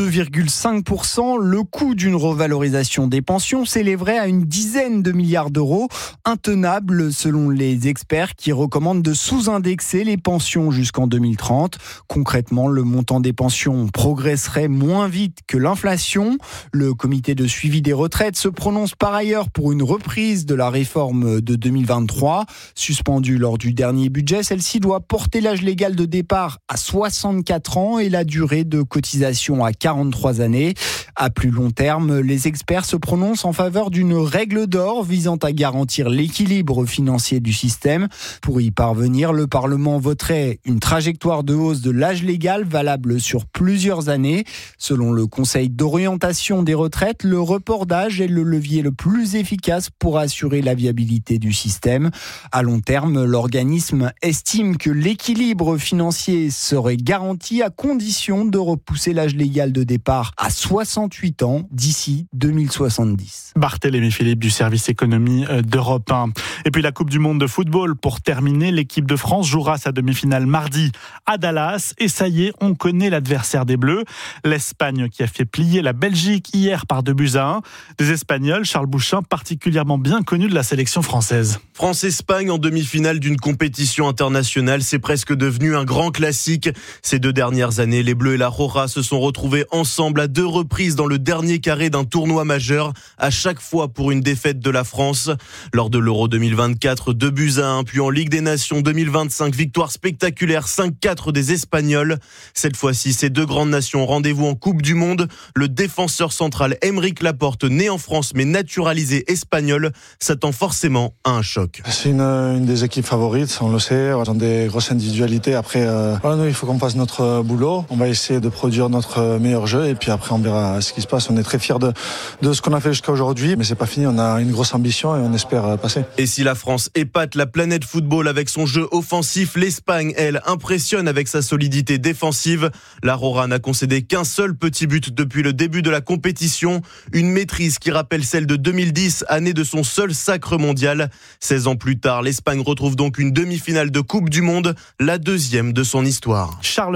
2,5%, le coût d'une revalorisation des pensions s'élèverait à une dizaine de milliards d'euros, intenable selon les experts qui recommandent de sous-indexer les pensions jusqu'en 2030. Concrètement, le montant des pensions progresserait moins vite que l'inflation. Le comité de suivi des retraites se prononce par ailleurs pour une reprise de la réforme de 2023. Suspendue lors du dernier budget, celle-ci doit porter l'âge légal de départ à 64 ans et la durée de cotisation à 43 années. À plus long terme, les experts se prononcent en faveur d'une règle d'or visant à garantir l'équilibre financier du système. Pour y parvenir, le Parlement voterait une trajectoire de hausse de l'âge légal valable sur plusieurs années. Selon le Conseil d'orientation des retraites, le report d'âge est le levier le plus efficace pour assurer la viabilité du système. À long terme, l'organisme estime que l'équilibre financier serait garanti à condition de repousser l'âge légal de départ à 68 ans d'ici 2070. Barthélémy Philippe du service économie d'Europe 1. Et puis la Coupe du Monde de football pour terminer, l'équipe de France jouera sa demi-finale mardi à Dallas. Et ça y est, on connaît l'adversaire des Bleus. L'Espagne qui a fait plier la Belgique hier par 2-1. Des Espagnols, Charles Bouchin, particulièrement bien connu de la sélection française. France-Espagne en demi-finale d'une compétition internationale, c'est presque devenu un grand classique. Ces 2 dernières années, les Bleus et la Roja se sont retrouvés ensemble à 2 reprises dans le dernier carré d'un tournoi majeur, à chaque fois pour une défaite de la France. Lors de l'Euro 2024, 2-1, puis en Ligue des Nations 2025, victoire spectaculaire 5-4 des Espagnols. Cette fois-ci, ces 2 grandes nations ont rendez-vous en Coupe du Monde. Le défenseur central Aymeric Laporte, né en France mais naturalisé espagnol, s'attend forcément à un choc. C'est une des équipes favorites, on le sait, ils ont des grosses individualités. Après, nous, il faut qu'on fasse notre boulot. On va essayer de produire notre meilleur jeu et puis après on verra ce qui se passe. On est très fiers de ce qu'on a fait jusqu'à aujourd'hui, mais c'est pas fini, on a une grosse ambition et on espère passer. Et si la France épate la planète football avec son jeu offensif, l'Espagne, elle, impressionne avec sa solidité défensive. La Roja n'a concédé qu'un seul petit but depuis le début de la compétition, une maîtrise qui rappelle celle de 2010, année de son seul sacre mondial. 16 ans plus tard, l'Espagne retrouve donc une demi-finale de Coupe du Monde, la 2e de son histoire. Charles Bouchin.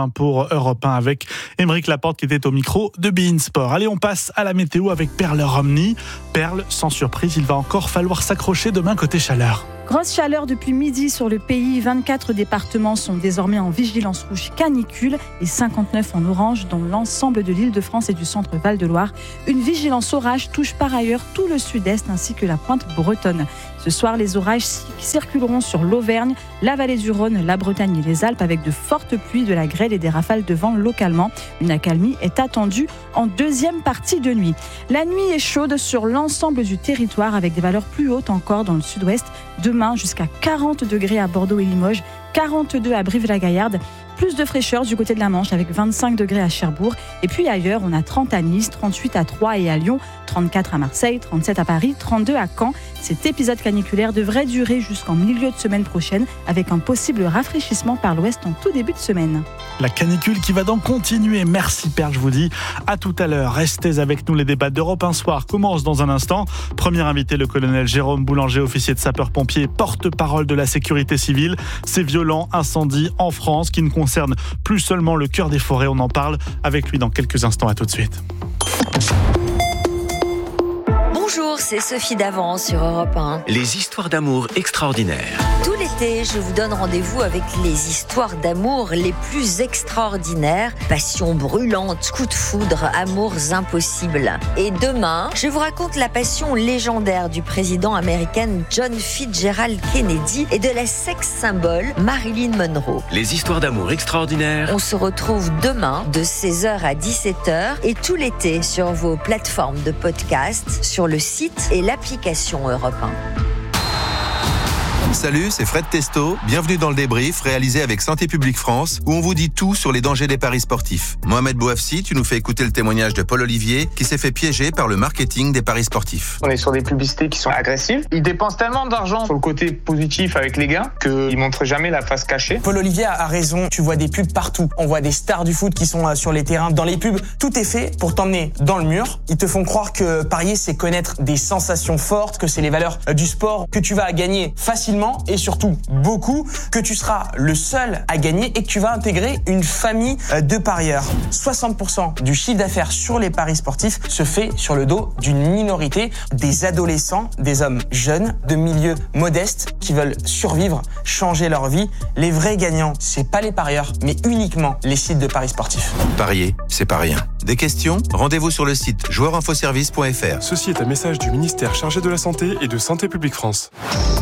fin pour Europe 1 avec Aymeric Laporte qui était au micro de beIN Sport. Allez, on passe à la météo avec Perle Romney. Perle, sans surprise, il va encore falloir s'accrocher demain côté chaleur. Grosse chaleur depuis midi sur le pays. 24 départements sont désormais en vigilance rouge canicule et 59 en orange dans l'ensemble de l'Île-de-France et du centre Val-de-Loire. Une vigilance orage touche par ailleurs tout le sud-est ainsi que la pointe bretonne. Ce soir, les orages circuleront sur l'Auvergne, la vallée du Rhône, la Bretagne et les Alpes avec de fortes pluies, de la grêle et des rafales de vent localement. Une accalmie est attendue en deuxième partie de nuit. La nuit est chaude sur l'ensemble du territoire avec des valeurs plus hautes encore dans le sud-ouest. Demain, jusqu'à 40 degrés à Bordeaux et Limoges, 42 à Brive-la-Gaillarde. Plus de fraîcheur du côté de la Manche avec 25 degrés à Cherbourg. Et puis ailleurs, on a 30 à Nice, 38 à Troyes et à Lyon, 34 à Marseille, 37 à Paris, 32 à Caen. Cet épisode caniculaire devrait durer jusqu'en milieu de semaine prochaine avec un possible rafraîchissement par l'ouest en tout début de semaine. La canicule qui va donc continuer. Merci Perle, je vous dis à tout à l'heure. Restez avec nous, les débats d'Europe 1 Soir commencent dans un instant. Premier invité, le colonel Jérôme Boulanger, officier de sapeurs-pompiers, porte-parole de la sécurité civile. Ces violents incendies en France qui ne concernent plus seulement le cœur des forêts. On en parle avec lui dans quelques instants. À tout de suite. Bonjour, c'est Sophie Davant sur Europe 1. Les histoires d'amour extraordinaires. Tout l'été, je vous donne rendez-vous avec les histoires d'amour les plus extraordinaires. Passion brûlante, coups de foudre, amours impossibles. Et demain, je vous raconte la passion légendaire du président américain John Fitzgerald Kennedy et de la sex symbole Marilyn Monroe. Les histoires d'amour extraordinaires. On se retrouve demain de 16h à 17h et tout l'été sur vos plateformes de podcast, sur le site et l'application Europe 1. Salut, c'est Fred Testo. Bienvenue dans le débrief réalisé avec Santé publique France où on vous dit tout sur les dangers des paris sportifs. Mohamed Bouafsi, tu nous fais écouter le témoignage de Paul Olivier qui s'est fait piéger par le marketing des paris sportifs. On est sur des publicités qui sont agressives. Ils dépensent tellement d'argent sur le côté positif avec les gains qu'ils montrent jamais la face cachée. Paul Olivier a raison, tu vois des pubs partout. On voit des stars du foot qui sont sur les terrains. Dans les pubs, tout est fait pour t'emmener dans le mur. Ils te font croire que parier, c'est connaître des sensations fortes, que c'est les valeurs du sport, que tu vas gagner facilement et surtout beaucoup, que tu seras le seul à gagner et que tu vas intégrer une famille de parieurs. 60% du chiffre d'affaires sur les paris sportifs se fait sur le dos d'une minorité, des adolescents, des hommes jeunes, de milieux modestes qui veulent survivre, changer leur vie. Les vrais gagnants, c'est pas les parieurs, mais uniquement les sites de paris sportifs. Parier, c'est pas rien. Des questions ? Rendez-vous sur le site joueurinfoservice.fr. Ceci est un message du ministère chargé de la Santé et de Santé publique France.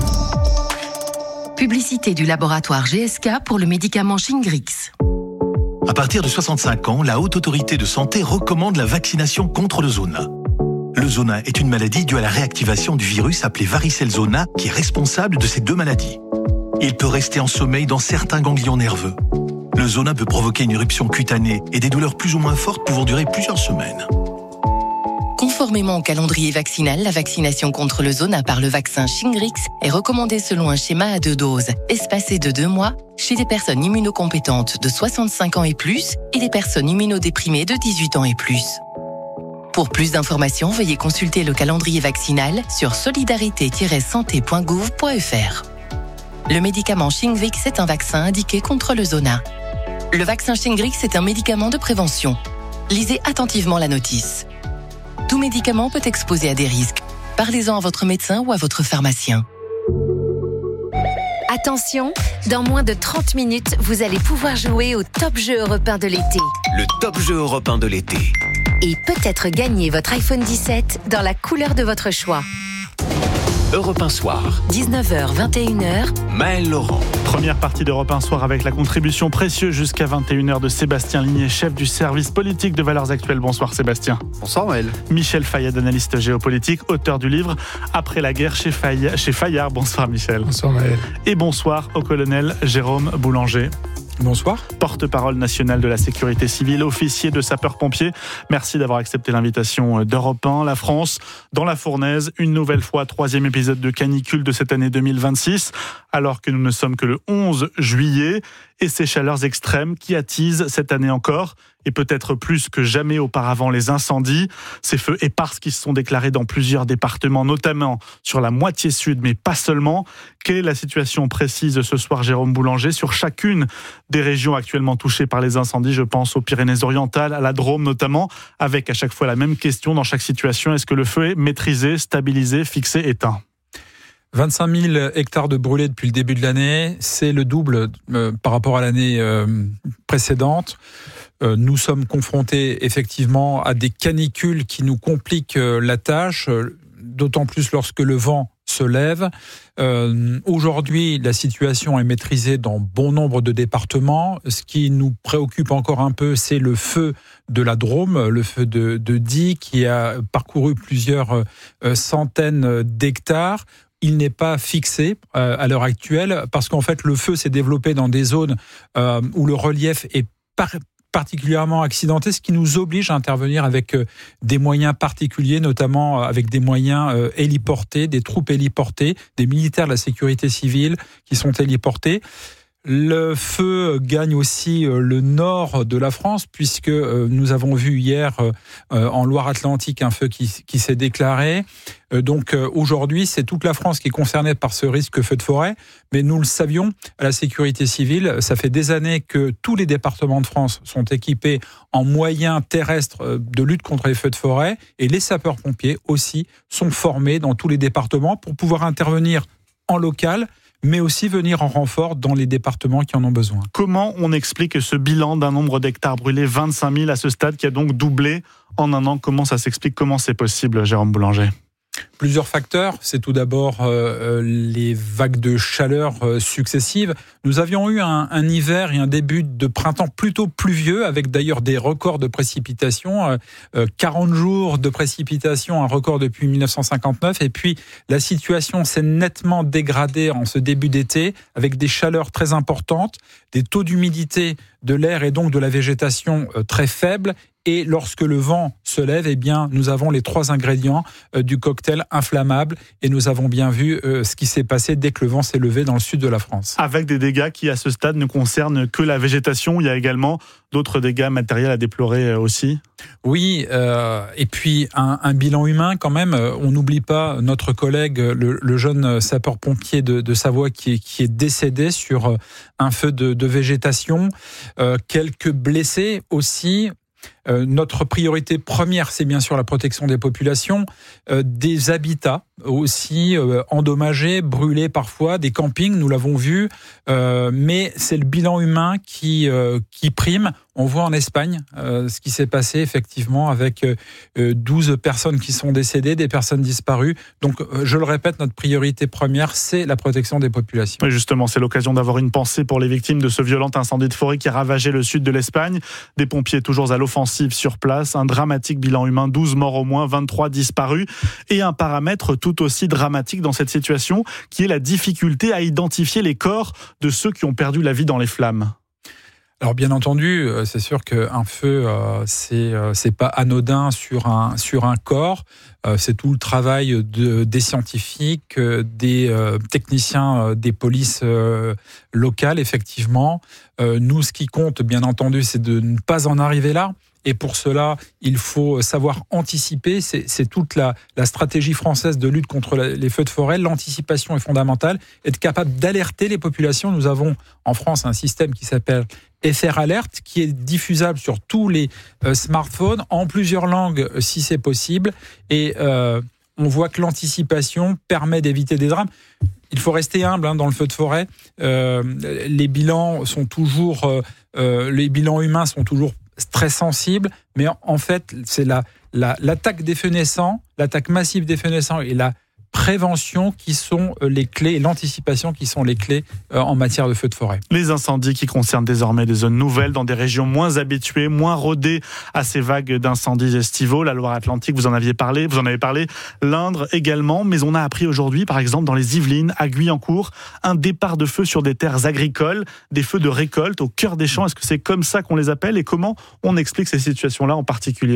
Publicité du laboratoire GSK pour le médicament Shingrix. À partir de 65 ans, la Haute Autorité de Santé recommande la vaccination contre le zona. Le zona est une maladie due à la réactivation du virus appelé varicelle zona qui est responsable de ces deux maladies. Il peut rester en sommeil dans certains ganglions nerveux. Le zona peut provoquer une éruption cutanée et des douleurs plus ou moins fortes pouvant durer plusieurs semaines. Conformément au calendrier vaccinal, la vaccination contre le zona par le vaccin Shingrix est recommandée selon un schéma à 2 doses, espacé de 2 mois, chez des personnes immunocompétentes de 65 ans et plus et des personnes immunodéprimées de 18 ans et plus. Pour plus d'informations, veuillez consulter le calendrier vaccinal sur solidarité-santé.gouv.fr. Le médicament Shingrix est un vaccin indiqué contre le zona. Le vaccin Shingrix est un médicament de prévention. Lisez attentivement la notice. Tout médicament peut exposer à des risques. Parlez-en à votre médecin ou à votre pharmacien. Attention, dans moins de 30 minutes, vous allez pouvoir jouer au top jeu européen de l'été. Le top jeu européen de l'été. Et peut-être gagner votre iPhone 17 dans la couleur de votre choix. Europe 1 Soir. 19h, 21h. Maël Laurent. Première partie d'Europe 1 Soir avec la contribution précieuse jusqu'à 21h de Sébastien Ligné, chef du service politique de Valeurs Actuelles. Bonsoir Sébastien. Bonsoir Maël. Michel Fayad, analyste géopolitique, auteur du livre Après la guerre chez Fayard. Bonsoir Michel. Bonsoir Maël. Et bonsoir au colonel Jérôme Boulanger. Bonsoir. Porte-parole nationale de la sécurité civile, officier de sapeurs-pompiers. Merci d'avoir accepté l'invitation d'Europe 1. La France, dans la fournaise, une nouvelle fois, 3e épisode de canicule de cette année 2026, alors que nous ne sommes que le 11 juillet. et ces chaleurs extrêmes qui attisent cette année encore, et peut-être plus que jamais auparavant, les incendies. Ces feux épars qui se sont déclarés dans plusieurs départements, notamment sur la moitié sud, mais pas seulement. Quelle est la situation précise ce soir, Jérôme Boulanger, sur chacune des régions actuellement touchées par les incendies? Je pense aux Pyrénées-Orientales, à la Drôme notamment, avec à chaque fois la même question dans chaque situation. Est-ce que le feu est maîtrisé, stabilisé, fixé, éteint? 25 000 hectares de brûlés depuis le début de l'année, c'est le double par rapport à l'année précédente. Nous sommes confrontés effectivement à des canicules qui nous compliquent la tâche, d'autant plus lorsque le vent se lève. Aujourd'hui, la situation est maîtrisée dans bon nombre de départements. Ce qui nous préoccupe encore un peu, c'est le feu de la Drôme, le feu de Die, qui a parcouru plusieurs centaines d'hectares. Il n'est pas fixé à l'heure actuelle parce qu'en fait, le feu s'est développé dans des zones où le relief est particulièrement accidenté, ce qui nous oblige à intervenir avec des moyens particuliers, notamment avec des moyens héliportés, des troupes héliportées, des militaires de la sécurité civile qui sont héliportés. Le feu gagne aussi le nord de la France, puisque nous avons vu hier en Loire-Atlantique un feu qui s'est déclaré. Donc aujourd'hui, c'est toute la France qui est concernée par ce risque feu de forêt, mais nous le savions, à la sécurité civile, ça fait des années que tous les départements de France sont équipés en moyens terrestres de lutte contre les feux de forêt, et les sapeurs-pompiers aussi sont formés dans tous les départements pour pouvoir intervenir en local, mais aussi venir en renfort dans les départements qui en ont besoin. Comment on explique ce bilan d'un nombre d'hectares brûlés, 25 000 à ce stade, qui a donc doublé en un an? Comment ça s'explique? Comment c'est possible, Jérôme Boulanger? Plusieurs facteurs. C'est tout d'abord les vagues de chaleur successives. Nous avions eu un hiver et un début de printemps plutôt pluvieux, avec d'ailleurs des records de précipitations. 40 jours de précipitations, un record depuis 1959. Et puis, la situation s'est nettement dégradée en ce début d'été, avec des chaleurs très importantes, des taux d'humidité de l'air et donc de la végétation très faibles. Et lorsque le vent se lève, eh bien, nous avons les 3 ingrédients du cocktail inflammable. Et nous avons bien vu ce qui s'est passé dès que le vent s'est levé dans le sud de la France. Avec des dégâts qui, à ce stade, ne concernent que la végétation. Il y a également d'autres dégâts matériels à déplorer aussi. Oui, et puis un bilan humain quand même. On n'oublie pas notre collègue, le jeune sapeur-pompier de Savoie qui est décédé sur un feu de végétation. Quelques blessés aussi. Notre priorité première, c'est bien sûr la protection des populations, des habitats aussi endommagés, brûlés parfois, des campings, nous l'avons vu, mais c'est le bilan humain qui prime. On voit en Espagne ce qui s'est passé effectivement avec 12 personnes qui sont décédées, des personnes disparues. Donc je le répète, notre priorité première, c'est la protection des populations. Oui, justement, c'est l'occasion d'avoir une pensée pour les victimes de ce violent incendie de forêt qui a ravagé le sud de l'Espagne. Des pompiers toujours à l'offensive sur place, un dramatique bilan humain, 12 morts au moins, 23 disparus, et un paramètre tout aussi dramatique dans cette situation qui est la difficulté à identifier les corps de ceux qui ont perdu la vie dans les flammes. Alors bien entendu, c'est sûr qu'un feu, c'est pas anodin sur un corps. C'est tout le travail des scientifiques, des techniciens des polices locales, effectivement. Nous, ce qui compte, bien entendu, c'est de ne pas en arriver là. Et pour cela, il faut savoir anticiper. C'est toute la stratégie française de lutte contre les feux de forêt. L'anticipation est fondamentale. Être capable d'alerter les populations. Nous avons en France un système qui s'appelle FR Alert, qui est diffusable sur tous les smartphones, en plusieurs langues si c'est possible. Et on voit que l'anticipation permet d'éviter des drames. Il faut rester humble dans le feu de forêt. Les bilans humains sont toujours très sensibles, mais en fait, c'est l'attaque des feux naissants, l'attaque massive des feux naissants et la prévention qui sont les clés, et l'anticipation qui sont les clés en matière de feux de forêt. Les incendies qui concernent désormais des zones nouvelles, dans des régions moins habituées, moins rodées à ces vagues d'incendies estivaux. La Loire-Atlantique, vous en avez parlé, l'Indre également, mais on a appris aujourd'hui, par exemple, dans les Yvelines, à Guyancourt, un départ de feu sur des terres agricoles, des feux de récolte au cœur des champs. Est-ce que c'est comme ça qu'on les appelle et comment on explique ces situations-là en particulier ?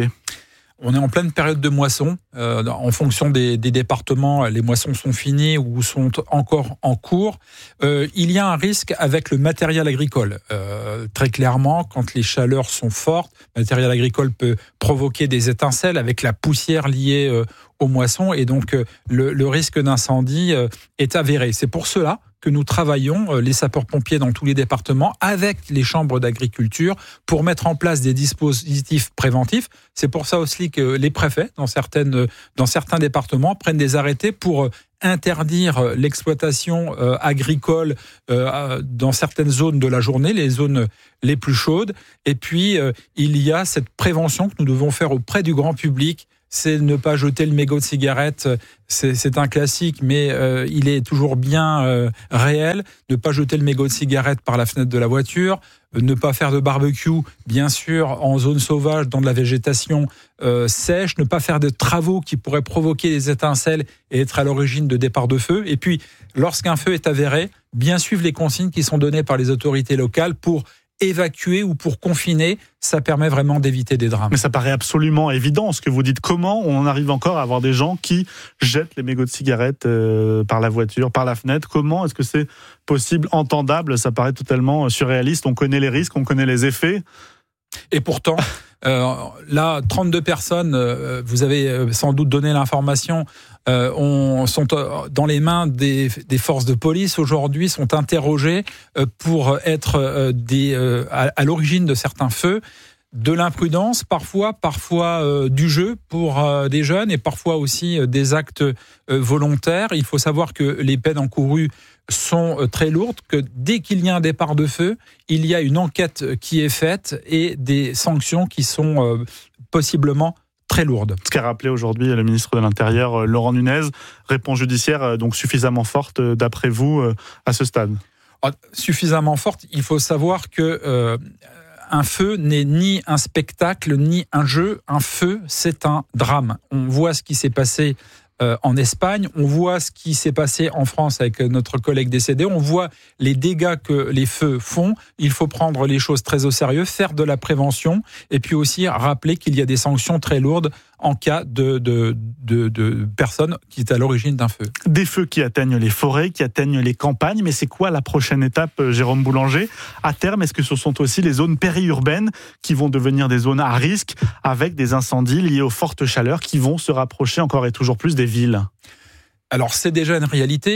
On est en pleine période de moisson. En fonction des départements, les moissons sont finies ou sont encore en cours. Il y a un risque avec le matériel agricole. Très clairement, quand les chaleurs sont fortes, le matériel agricole peut provoquer des étincelles avec la poussière liée aux moissons. Et donc, le risque d'incendie est avéré. C'est pour cela que nous travaillons, les sapeurs-pompiers dans tous les départements, avec les chambres d'agriculture, pour mettre en place des dispositifs préventifs. C'est pour ça aussi que les préfets, dans certains départements, prennent des arrêtés pour interdire l'exploitation agricole dans certaines zones de la journée, les zones les plus chaudes. Et puis, il y a cette prévention que nous devons faire auprès du grand public. C'est ne pas jeter le mégot de cigarette. C'est un classique, mais il est toujours bien réel. Ne pas jeter le mégot de cigarette par la fenêtre de la voiture. Ne pas faire de barbecue, bien sûr, en zone sauvage, dans de la végétation sèche. Ne pas faire de travaux qui pourraient provoquer des étincelles et être à l'origine de départ de feu. Et puis, lorsqu'un feu est avéré, bien suivre les consignes qui sont données par les autorités locales pour évacuer ou pour confiner, ça permet vraiment d'éviter des drames. Mais ça paraît absolument évident ce que vous dites. Comment on en arrive encore à avoir des gens qui jettent les mégots de cigarettes par la voiture, par la fenêtre? Comment est-ce que c'est possible, entendable? Ça paraît totalement surréaliste. On connaît les risques, on connaît les effets. Et pourtant, là, 32 personnes, vous avez sans doute donné l'information, sont dans les mains des forces de police aujourd'hui, sont interrogées pour être à l'origine de certains feux. De l'imprudence, parfois du jeu pour des jeunes et parfois aussi des actes volontaires. Il faut savoir que les peines encourues sont très lourdes, que dès qu'il y a un départ de feu, il y a une enquête qui est faite et des sanctions qui sont possiblement très lourdes. Ce qu'a rappelé aujourd'hui le ministre de l'Intérieur, Laurent Nunez, réponse judiciaire donc suffisamment forte d'après vous à ce stade? Suffisamment forte, il faut savoir que un feu n'est ni un spectacle, ni un jeu. Un feu, c'est un drame. On voit ce qui s'est passé en Espagne, on voit ce qui s'est passé en France avec notre collègue décédé, on voit les dégâts que les feux font. Il faut prendre les choses très au sérieux, faire de la prévention et puis aussi rappeler qu'il y a des sanctions très lourdes en cas de personnes qui est à l'origine d'un feu. Des feux qui atteignent les forêts, qui atteignent les campagnes, mais c'est quoi la prochaine étape, Jérôme Boulanger? À terme, est-ce que ce sont aussi les zones périurbaines qui vont devenir des zones à risque avec des incendies liés aux fortes chaleurs qui vont se rapprocher encore et toujours plus des villes? Alors, c'est déjà une réalité.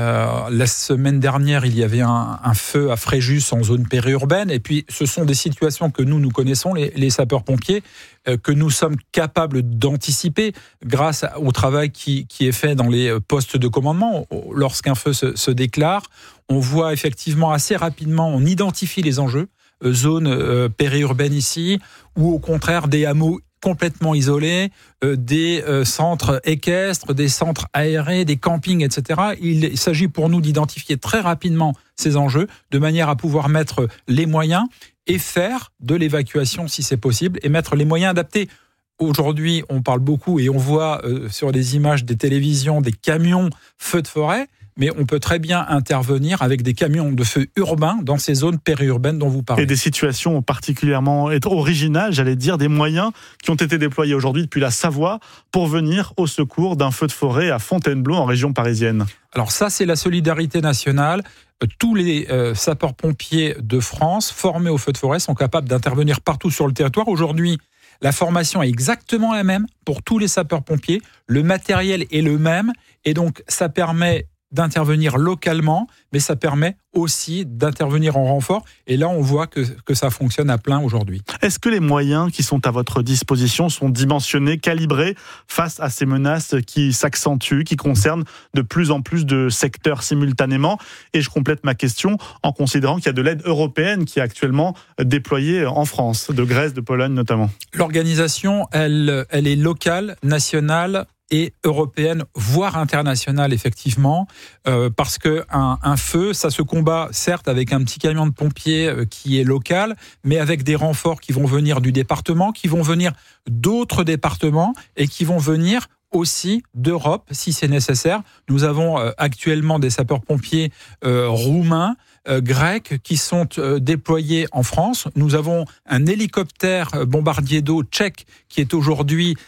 La semaine dernière, il y avait un feu à Fréjus en zone périurbaine. Et puis, ce sont des situations que nous connaissons, les sapeurs-pompiers, que nous sommes capables d'anticiper grâce au travail qui est fait dans les postes de commandement. Lorsqu'un feu se déclare, on voit effectivement assez rapidement, on identifie les enjeux, zone périurbaine ici, ou au contraire des hameaux complètement isolés, des centres équestres, des centres aérés, des campings, etc. Il s'agit pour nous d'identifier très rapidement ces enjeux, de manière à pouvoir mettre les moyens et faire de l'évacuation si c'est possible, et mettre les moyens adaptés. Aujourd'hui, on parle beaucoup et on voit sur les images des télévisions des camions feux de forêt, mais on peut très bien intervenir avec des camions de feu urbains dans ces zones périurbaines dont vous parlez. Et des situations particulièrement originales, j'allais dire, des moyens qui ont été déployés aujourd'hui depuis la Savoie pour venir au secours d'un feu de forêt à Fontainebleau en région parisienne. Alors ça, c'est la solidarité nationale. Tous les sapeurs-pompiers de France formés au feu de forêt sont capables d'intervenir partout sur le territoire. Aujourd'hui, la formation est exactement la même pour tous les sapeurs-pompiers. Le matériel est le même et donc ça permet d'intervenir localement, mais ça permet aussi d'intervenir en renfort. Et là, on voit que ça fonctionne à plein aujourd'hui. Est-ce que les moyens qui sont à votre disposition sont dimensionnés, calibrés face à ces menaces qui s'accentuent, qui concernent de plus en plus de secteurs simultanément? Et je complète ma question en considérant qu'il y a de l'aide européenne qui est actuellement déployée en France, de Grèce, de Pologne notamment. L'organisation, elle est locale, nationale et européenne, voire internationale, effectivement, parce que un feu, ça se combat certes avec un petit camion de pompiers qui est local, mais avec des renforts qui vont venir du département, qui vont venir d'autres départements et qui vont venir aussi d'Europe, si c'est nécessaire. Nous avons actuellement des sapeurs-pompiers roumains, grecs qui sont déployés en France. Nous avons un hélicoptère bombardier d'eau tchèque qui est aujourd'hui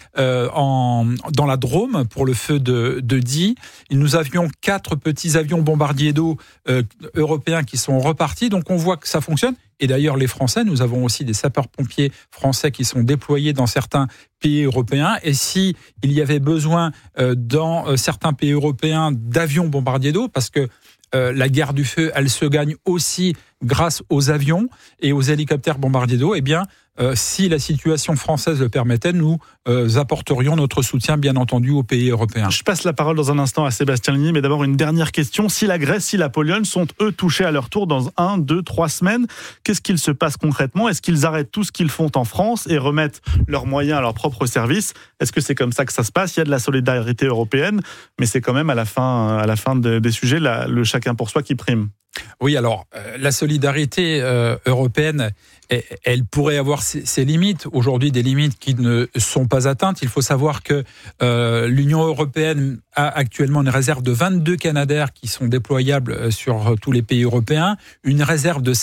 dans la Drôme pour le feu de Die. Nous avions 4 petits avions bombardiers d'eau européens qui sont repartis. Donc on voit que ça fonctionne. Et d'ailleurs, les Français, nous avons aussi des sapeurs-pompiers français qui sont déployés dans certains pays européens. Et si il y avait besoin dans certains pays européens d'avions bombardiers d'eau, parce que la guerre du feu, elle se gagne aussi grâce aux avions et aux hélicoptères bombardiers d'eau, eh bien, si la situation française le permettait, nous apporterions notre soutien, bien entendu, aux pays européens. Je passe la parole dans un instant à Sébastien Ligny, mais d'abord une dernière question. Si la Grèce, si la Pologne sont, eux, touchés à leur tour dans 1, 2, 3 semaines, qu'est-ce qu'il se passe concrètement ? Est-ce qu'ils arrêtent tout ce qu'ils font en France et remettent leurs moyens à leur propre service ? Est-ce que c'est comme ça que ça se passe ? Il y a de la solidarité européenne, mais c'est quand même à la fin des sujets, le chacun pour soi qui prime. Oui, alors, la solidarité européenne, elle pourrait avoir ses limites. Aujourd'hui, des limites qui ne sont pas atteintes. Il faut savoir que l'Union européenne a actuellement une réserve de 22 Canadair qui sont déployables sur tous les pays européens, une réserve de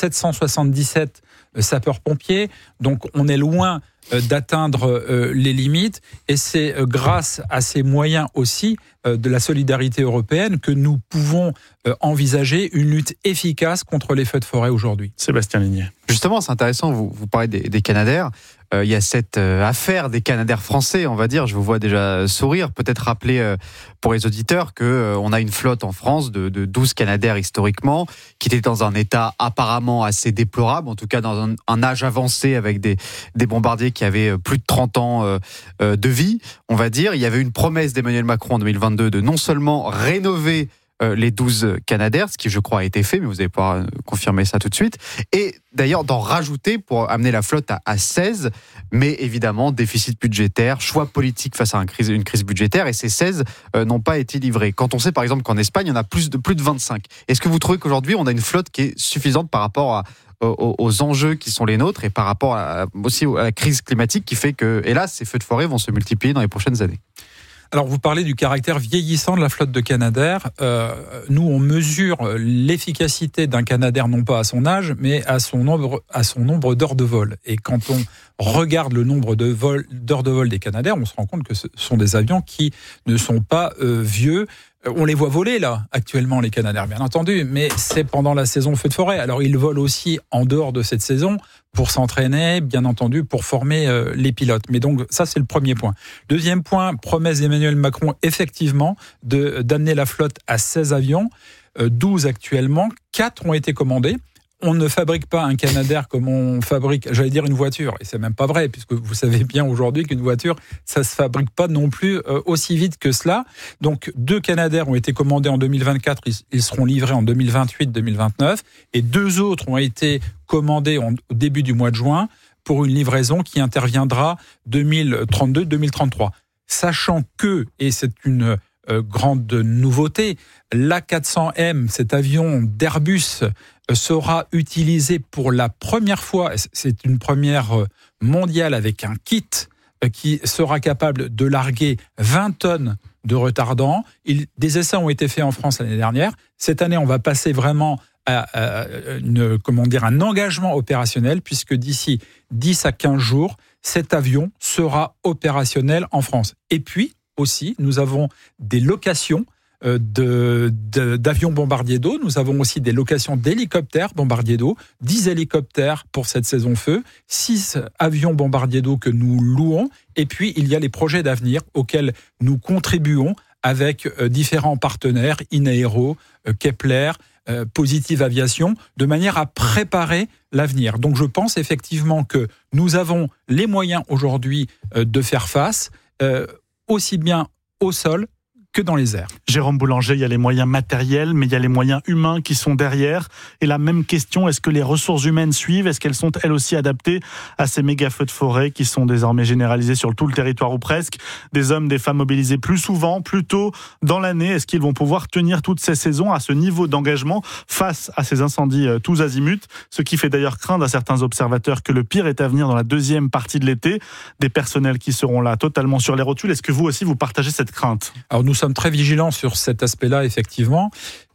777 sapeurs-pompiers. Donc, on est loin d'atteindre les limites, et c'est grâce à ces moyens aussi de la solidarité européenne que nous pouvons envisager une lutte efficace contre les feux de forêt aujourd'hui. Sébastien Ligny. Justement, c'est intéressant, vous parlez des Canadair. Il y a cette affaire des Canadair français, on va dire. Je vous vois déjà sourire. Peut-être rappeler pour les auditeurs qu'on a une flotte en France de 12 Canadair historiquement, qui était dans un état apparemment assez déplorable, en tout cas dans un âge avancé, avec des bombardiers qui avaient plus de 30 ans de vie, on va dire. Il y avait une promesse d'Emmanuel Macron en 2022 de non seulement rénover les 12 Canadair, ce qui je crois a été fait, mais vous allez pouvoir confirmer ça tout de suite, et d'ailleurs d'en rajouter pour amener la flotte à 16, mais évidemment déficit budgétaire, choix politique face à une crise budgétaire, et ces 16 n'ont pas été livrés. Quand on sait par exemple qu'en Espagne, il y en a plus de 25. Est-ce que vous trouvez qu'aujourd'hui on a une flotte qui est suffisante par rapport aux enjeux qui sont les nôtres, et par rapport aussi à la crise climatique qui fait que, hélas, ces feux de forêt vont se multiplier dans les prochaines années ? Alors, vous parlez du caractère vieillissant de la flotte de Canadair. Nous, on mesure l'efficacité d'un Canadair non pas à son âge, mais à son nombre d'heures de vol. Et quand on regarde le nombre d'heures de vol des Canadair, on se rend compte que ce sont des avions qui ne sont pas vieux. On les voit voler, là, actuellement, les Canadair, bien entendu, mais c'est pendant la saison feu de forêt. Alors, ils volent aussi en dehors de cette saison pour s'entraîner, bien entendu, pour former les pilotes. Mais donc, ça, c'est le premier point. Deuxième point, promesse d'Emmanuel Macron, effectivement, d'amener la flotte à 16 avions, 12 actuellement, 4 ont été commandés. On ne fabrique pas un Canadair comme on fabrique, j'allais dire, une voiture. Et c'est même pas vrai, puisque vous savez bien aujourd'hui qu'une voiture, ça se fabrique pas non plus aussi vite que cela. Donc, 2 Canadair ont été commandés en 2024, ils seront livrés en 2028-2029. Et 2 autres ont été commandés au début du mois de juin pour une livraison qui interviendra 2032-2033. Sachant que, et c'est une grande nouveauté, l'A400M, cet avion d'Airbus, sera utilisé pour la première fois, c'est une première mondiale, avec un kit qui sera capable de larguer 20 tonnes de retardant. Des essais ont été faits en France l'année dernière. Cette année, on va passer vraiment à un engagement opérationnel, puisque d'ici 10 à 15 jours, cet avion sera opérationnel en France. Et puis, aussi, nous avons des locations d'avions bombardiers d'eau. Nous avons aussi des locations d'hélicoptères bombardiers d'eau, 10 hélicoptères pour cette saison feu, 6 avions bombardiers d'eau que nous louons. Et puis, il y a les projets d'avenir auxquels nous contribuons avec différents partenaires, Inaero, Kepler, Positive Aviation, de manière à préparer l'avenir. Donc, je pense effectivement que nous avons les moyens aujourd'hui de faire face, aussi bien au sol que dans les airs. Jérôme Boulanger, il y a les moyens matériels, mais il y a les moyens humains qui sont derrière. Et la même question, est-ce que les ressources humaines suivent ? Est-ce qu'elles sont elles aussi adaptées à ces méga feux de forêt qui sont désormais généralisés sur tout le territoire ou presque ? Des hommes, des femmes mobilisés plus souvent, plus tôt dans l'année. Est-ce qu'ils vont pouvoir tenir toutes ces saisons à ce niveau d'engagement face à ces incendies tous azimuts ? Ce qui fait d'ailleurs craindre à certains observateurs que le pire est à venir dans la deuxième partie de l'été. Des personnels qui seront là totalement sur les rotules. Est-ce que vous aussi vous partagez cette crainte ? Alors nous sommes très vigilants sur cet aspect-là, effectivement.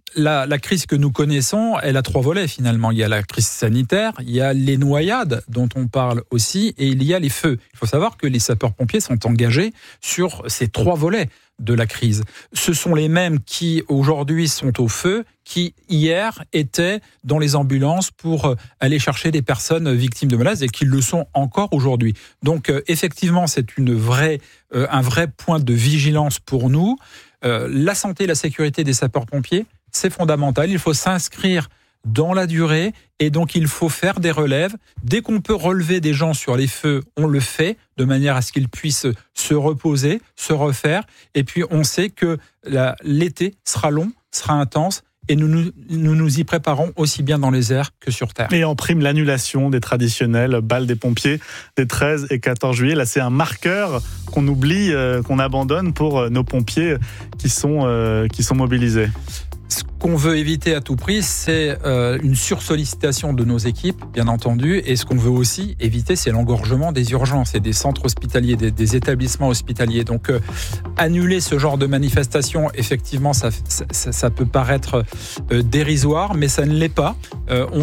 la crise que nous connaissons, elle a 3 volets finalement. Il y a la crise sanitaire, il y a les noyades dont on parle aussi, et il y a les feux. Il faut savoir que les sapeurs-pompiers sont engagés sur ces 3 volets de la crise. Ce sont les mêmes qui aujourd'hui sont au feu, qui hier étaient dans les ambulances pour aller chercher des personnes victimes de maladies et qui le sont encore aujourd'hui. Donc effectivement, c'est un vrai point de vigilance pour nous. La santé et la sécurité des sapeurs-pompiers, c'est fondamental. Il faut s'inscrire dans la durée et donc il faut faire des relèves. Dès qu'on peut relever des gens sur les feux, on le fait de manière à ce qu'ils puissent se reposer, se refaire. Et puis on sait que l'été sera long, sera intense. Et nous nous y préparons aussi bien dans les airs que sur terre. Et en prime, l'annulation des traditionnelles balles des pompiers des 13 et 14 juillet. Là, c'est un marqueur qu'on oublie, qu'on abandonne pour nos pompiers qui sont mobilisés. Ce qu'on veut éviter à tout prix, c'est une sursollicitation de nos équipes, bien entendu. Et ce qu'on veut aussi éviter, c'est l'engorgement des urgences et des centres hospitaliers, des établissements hospitaliers. Donc, annuler ce genre de manifestation, effectivement, ça peut paraître dérisoire, mais ça ne l'est pas. On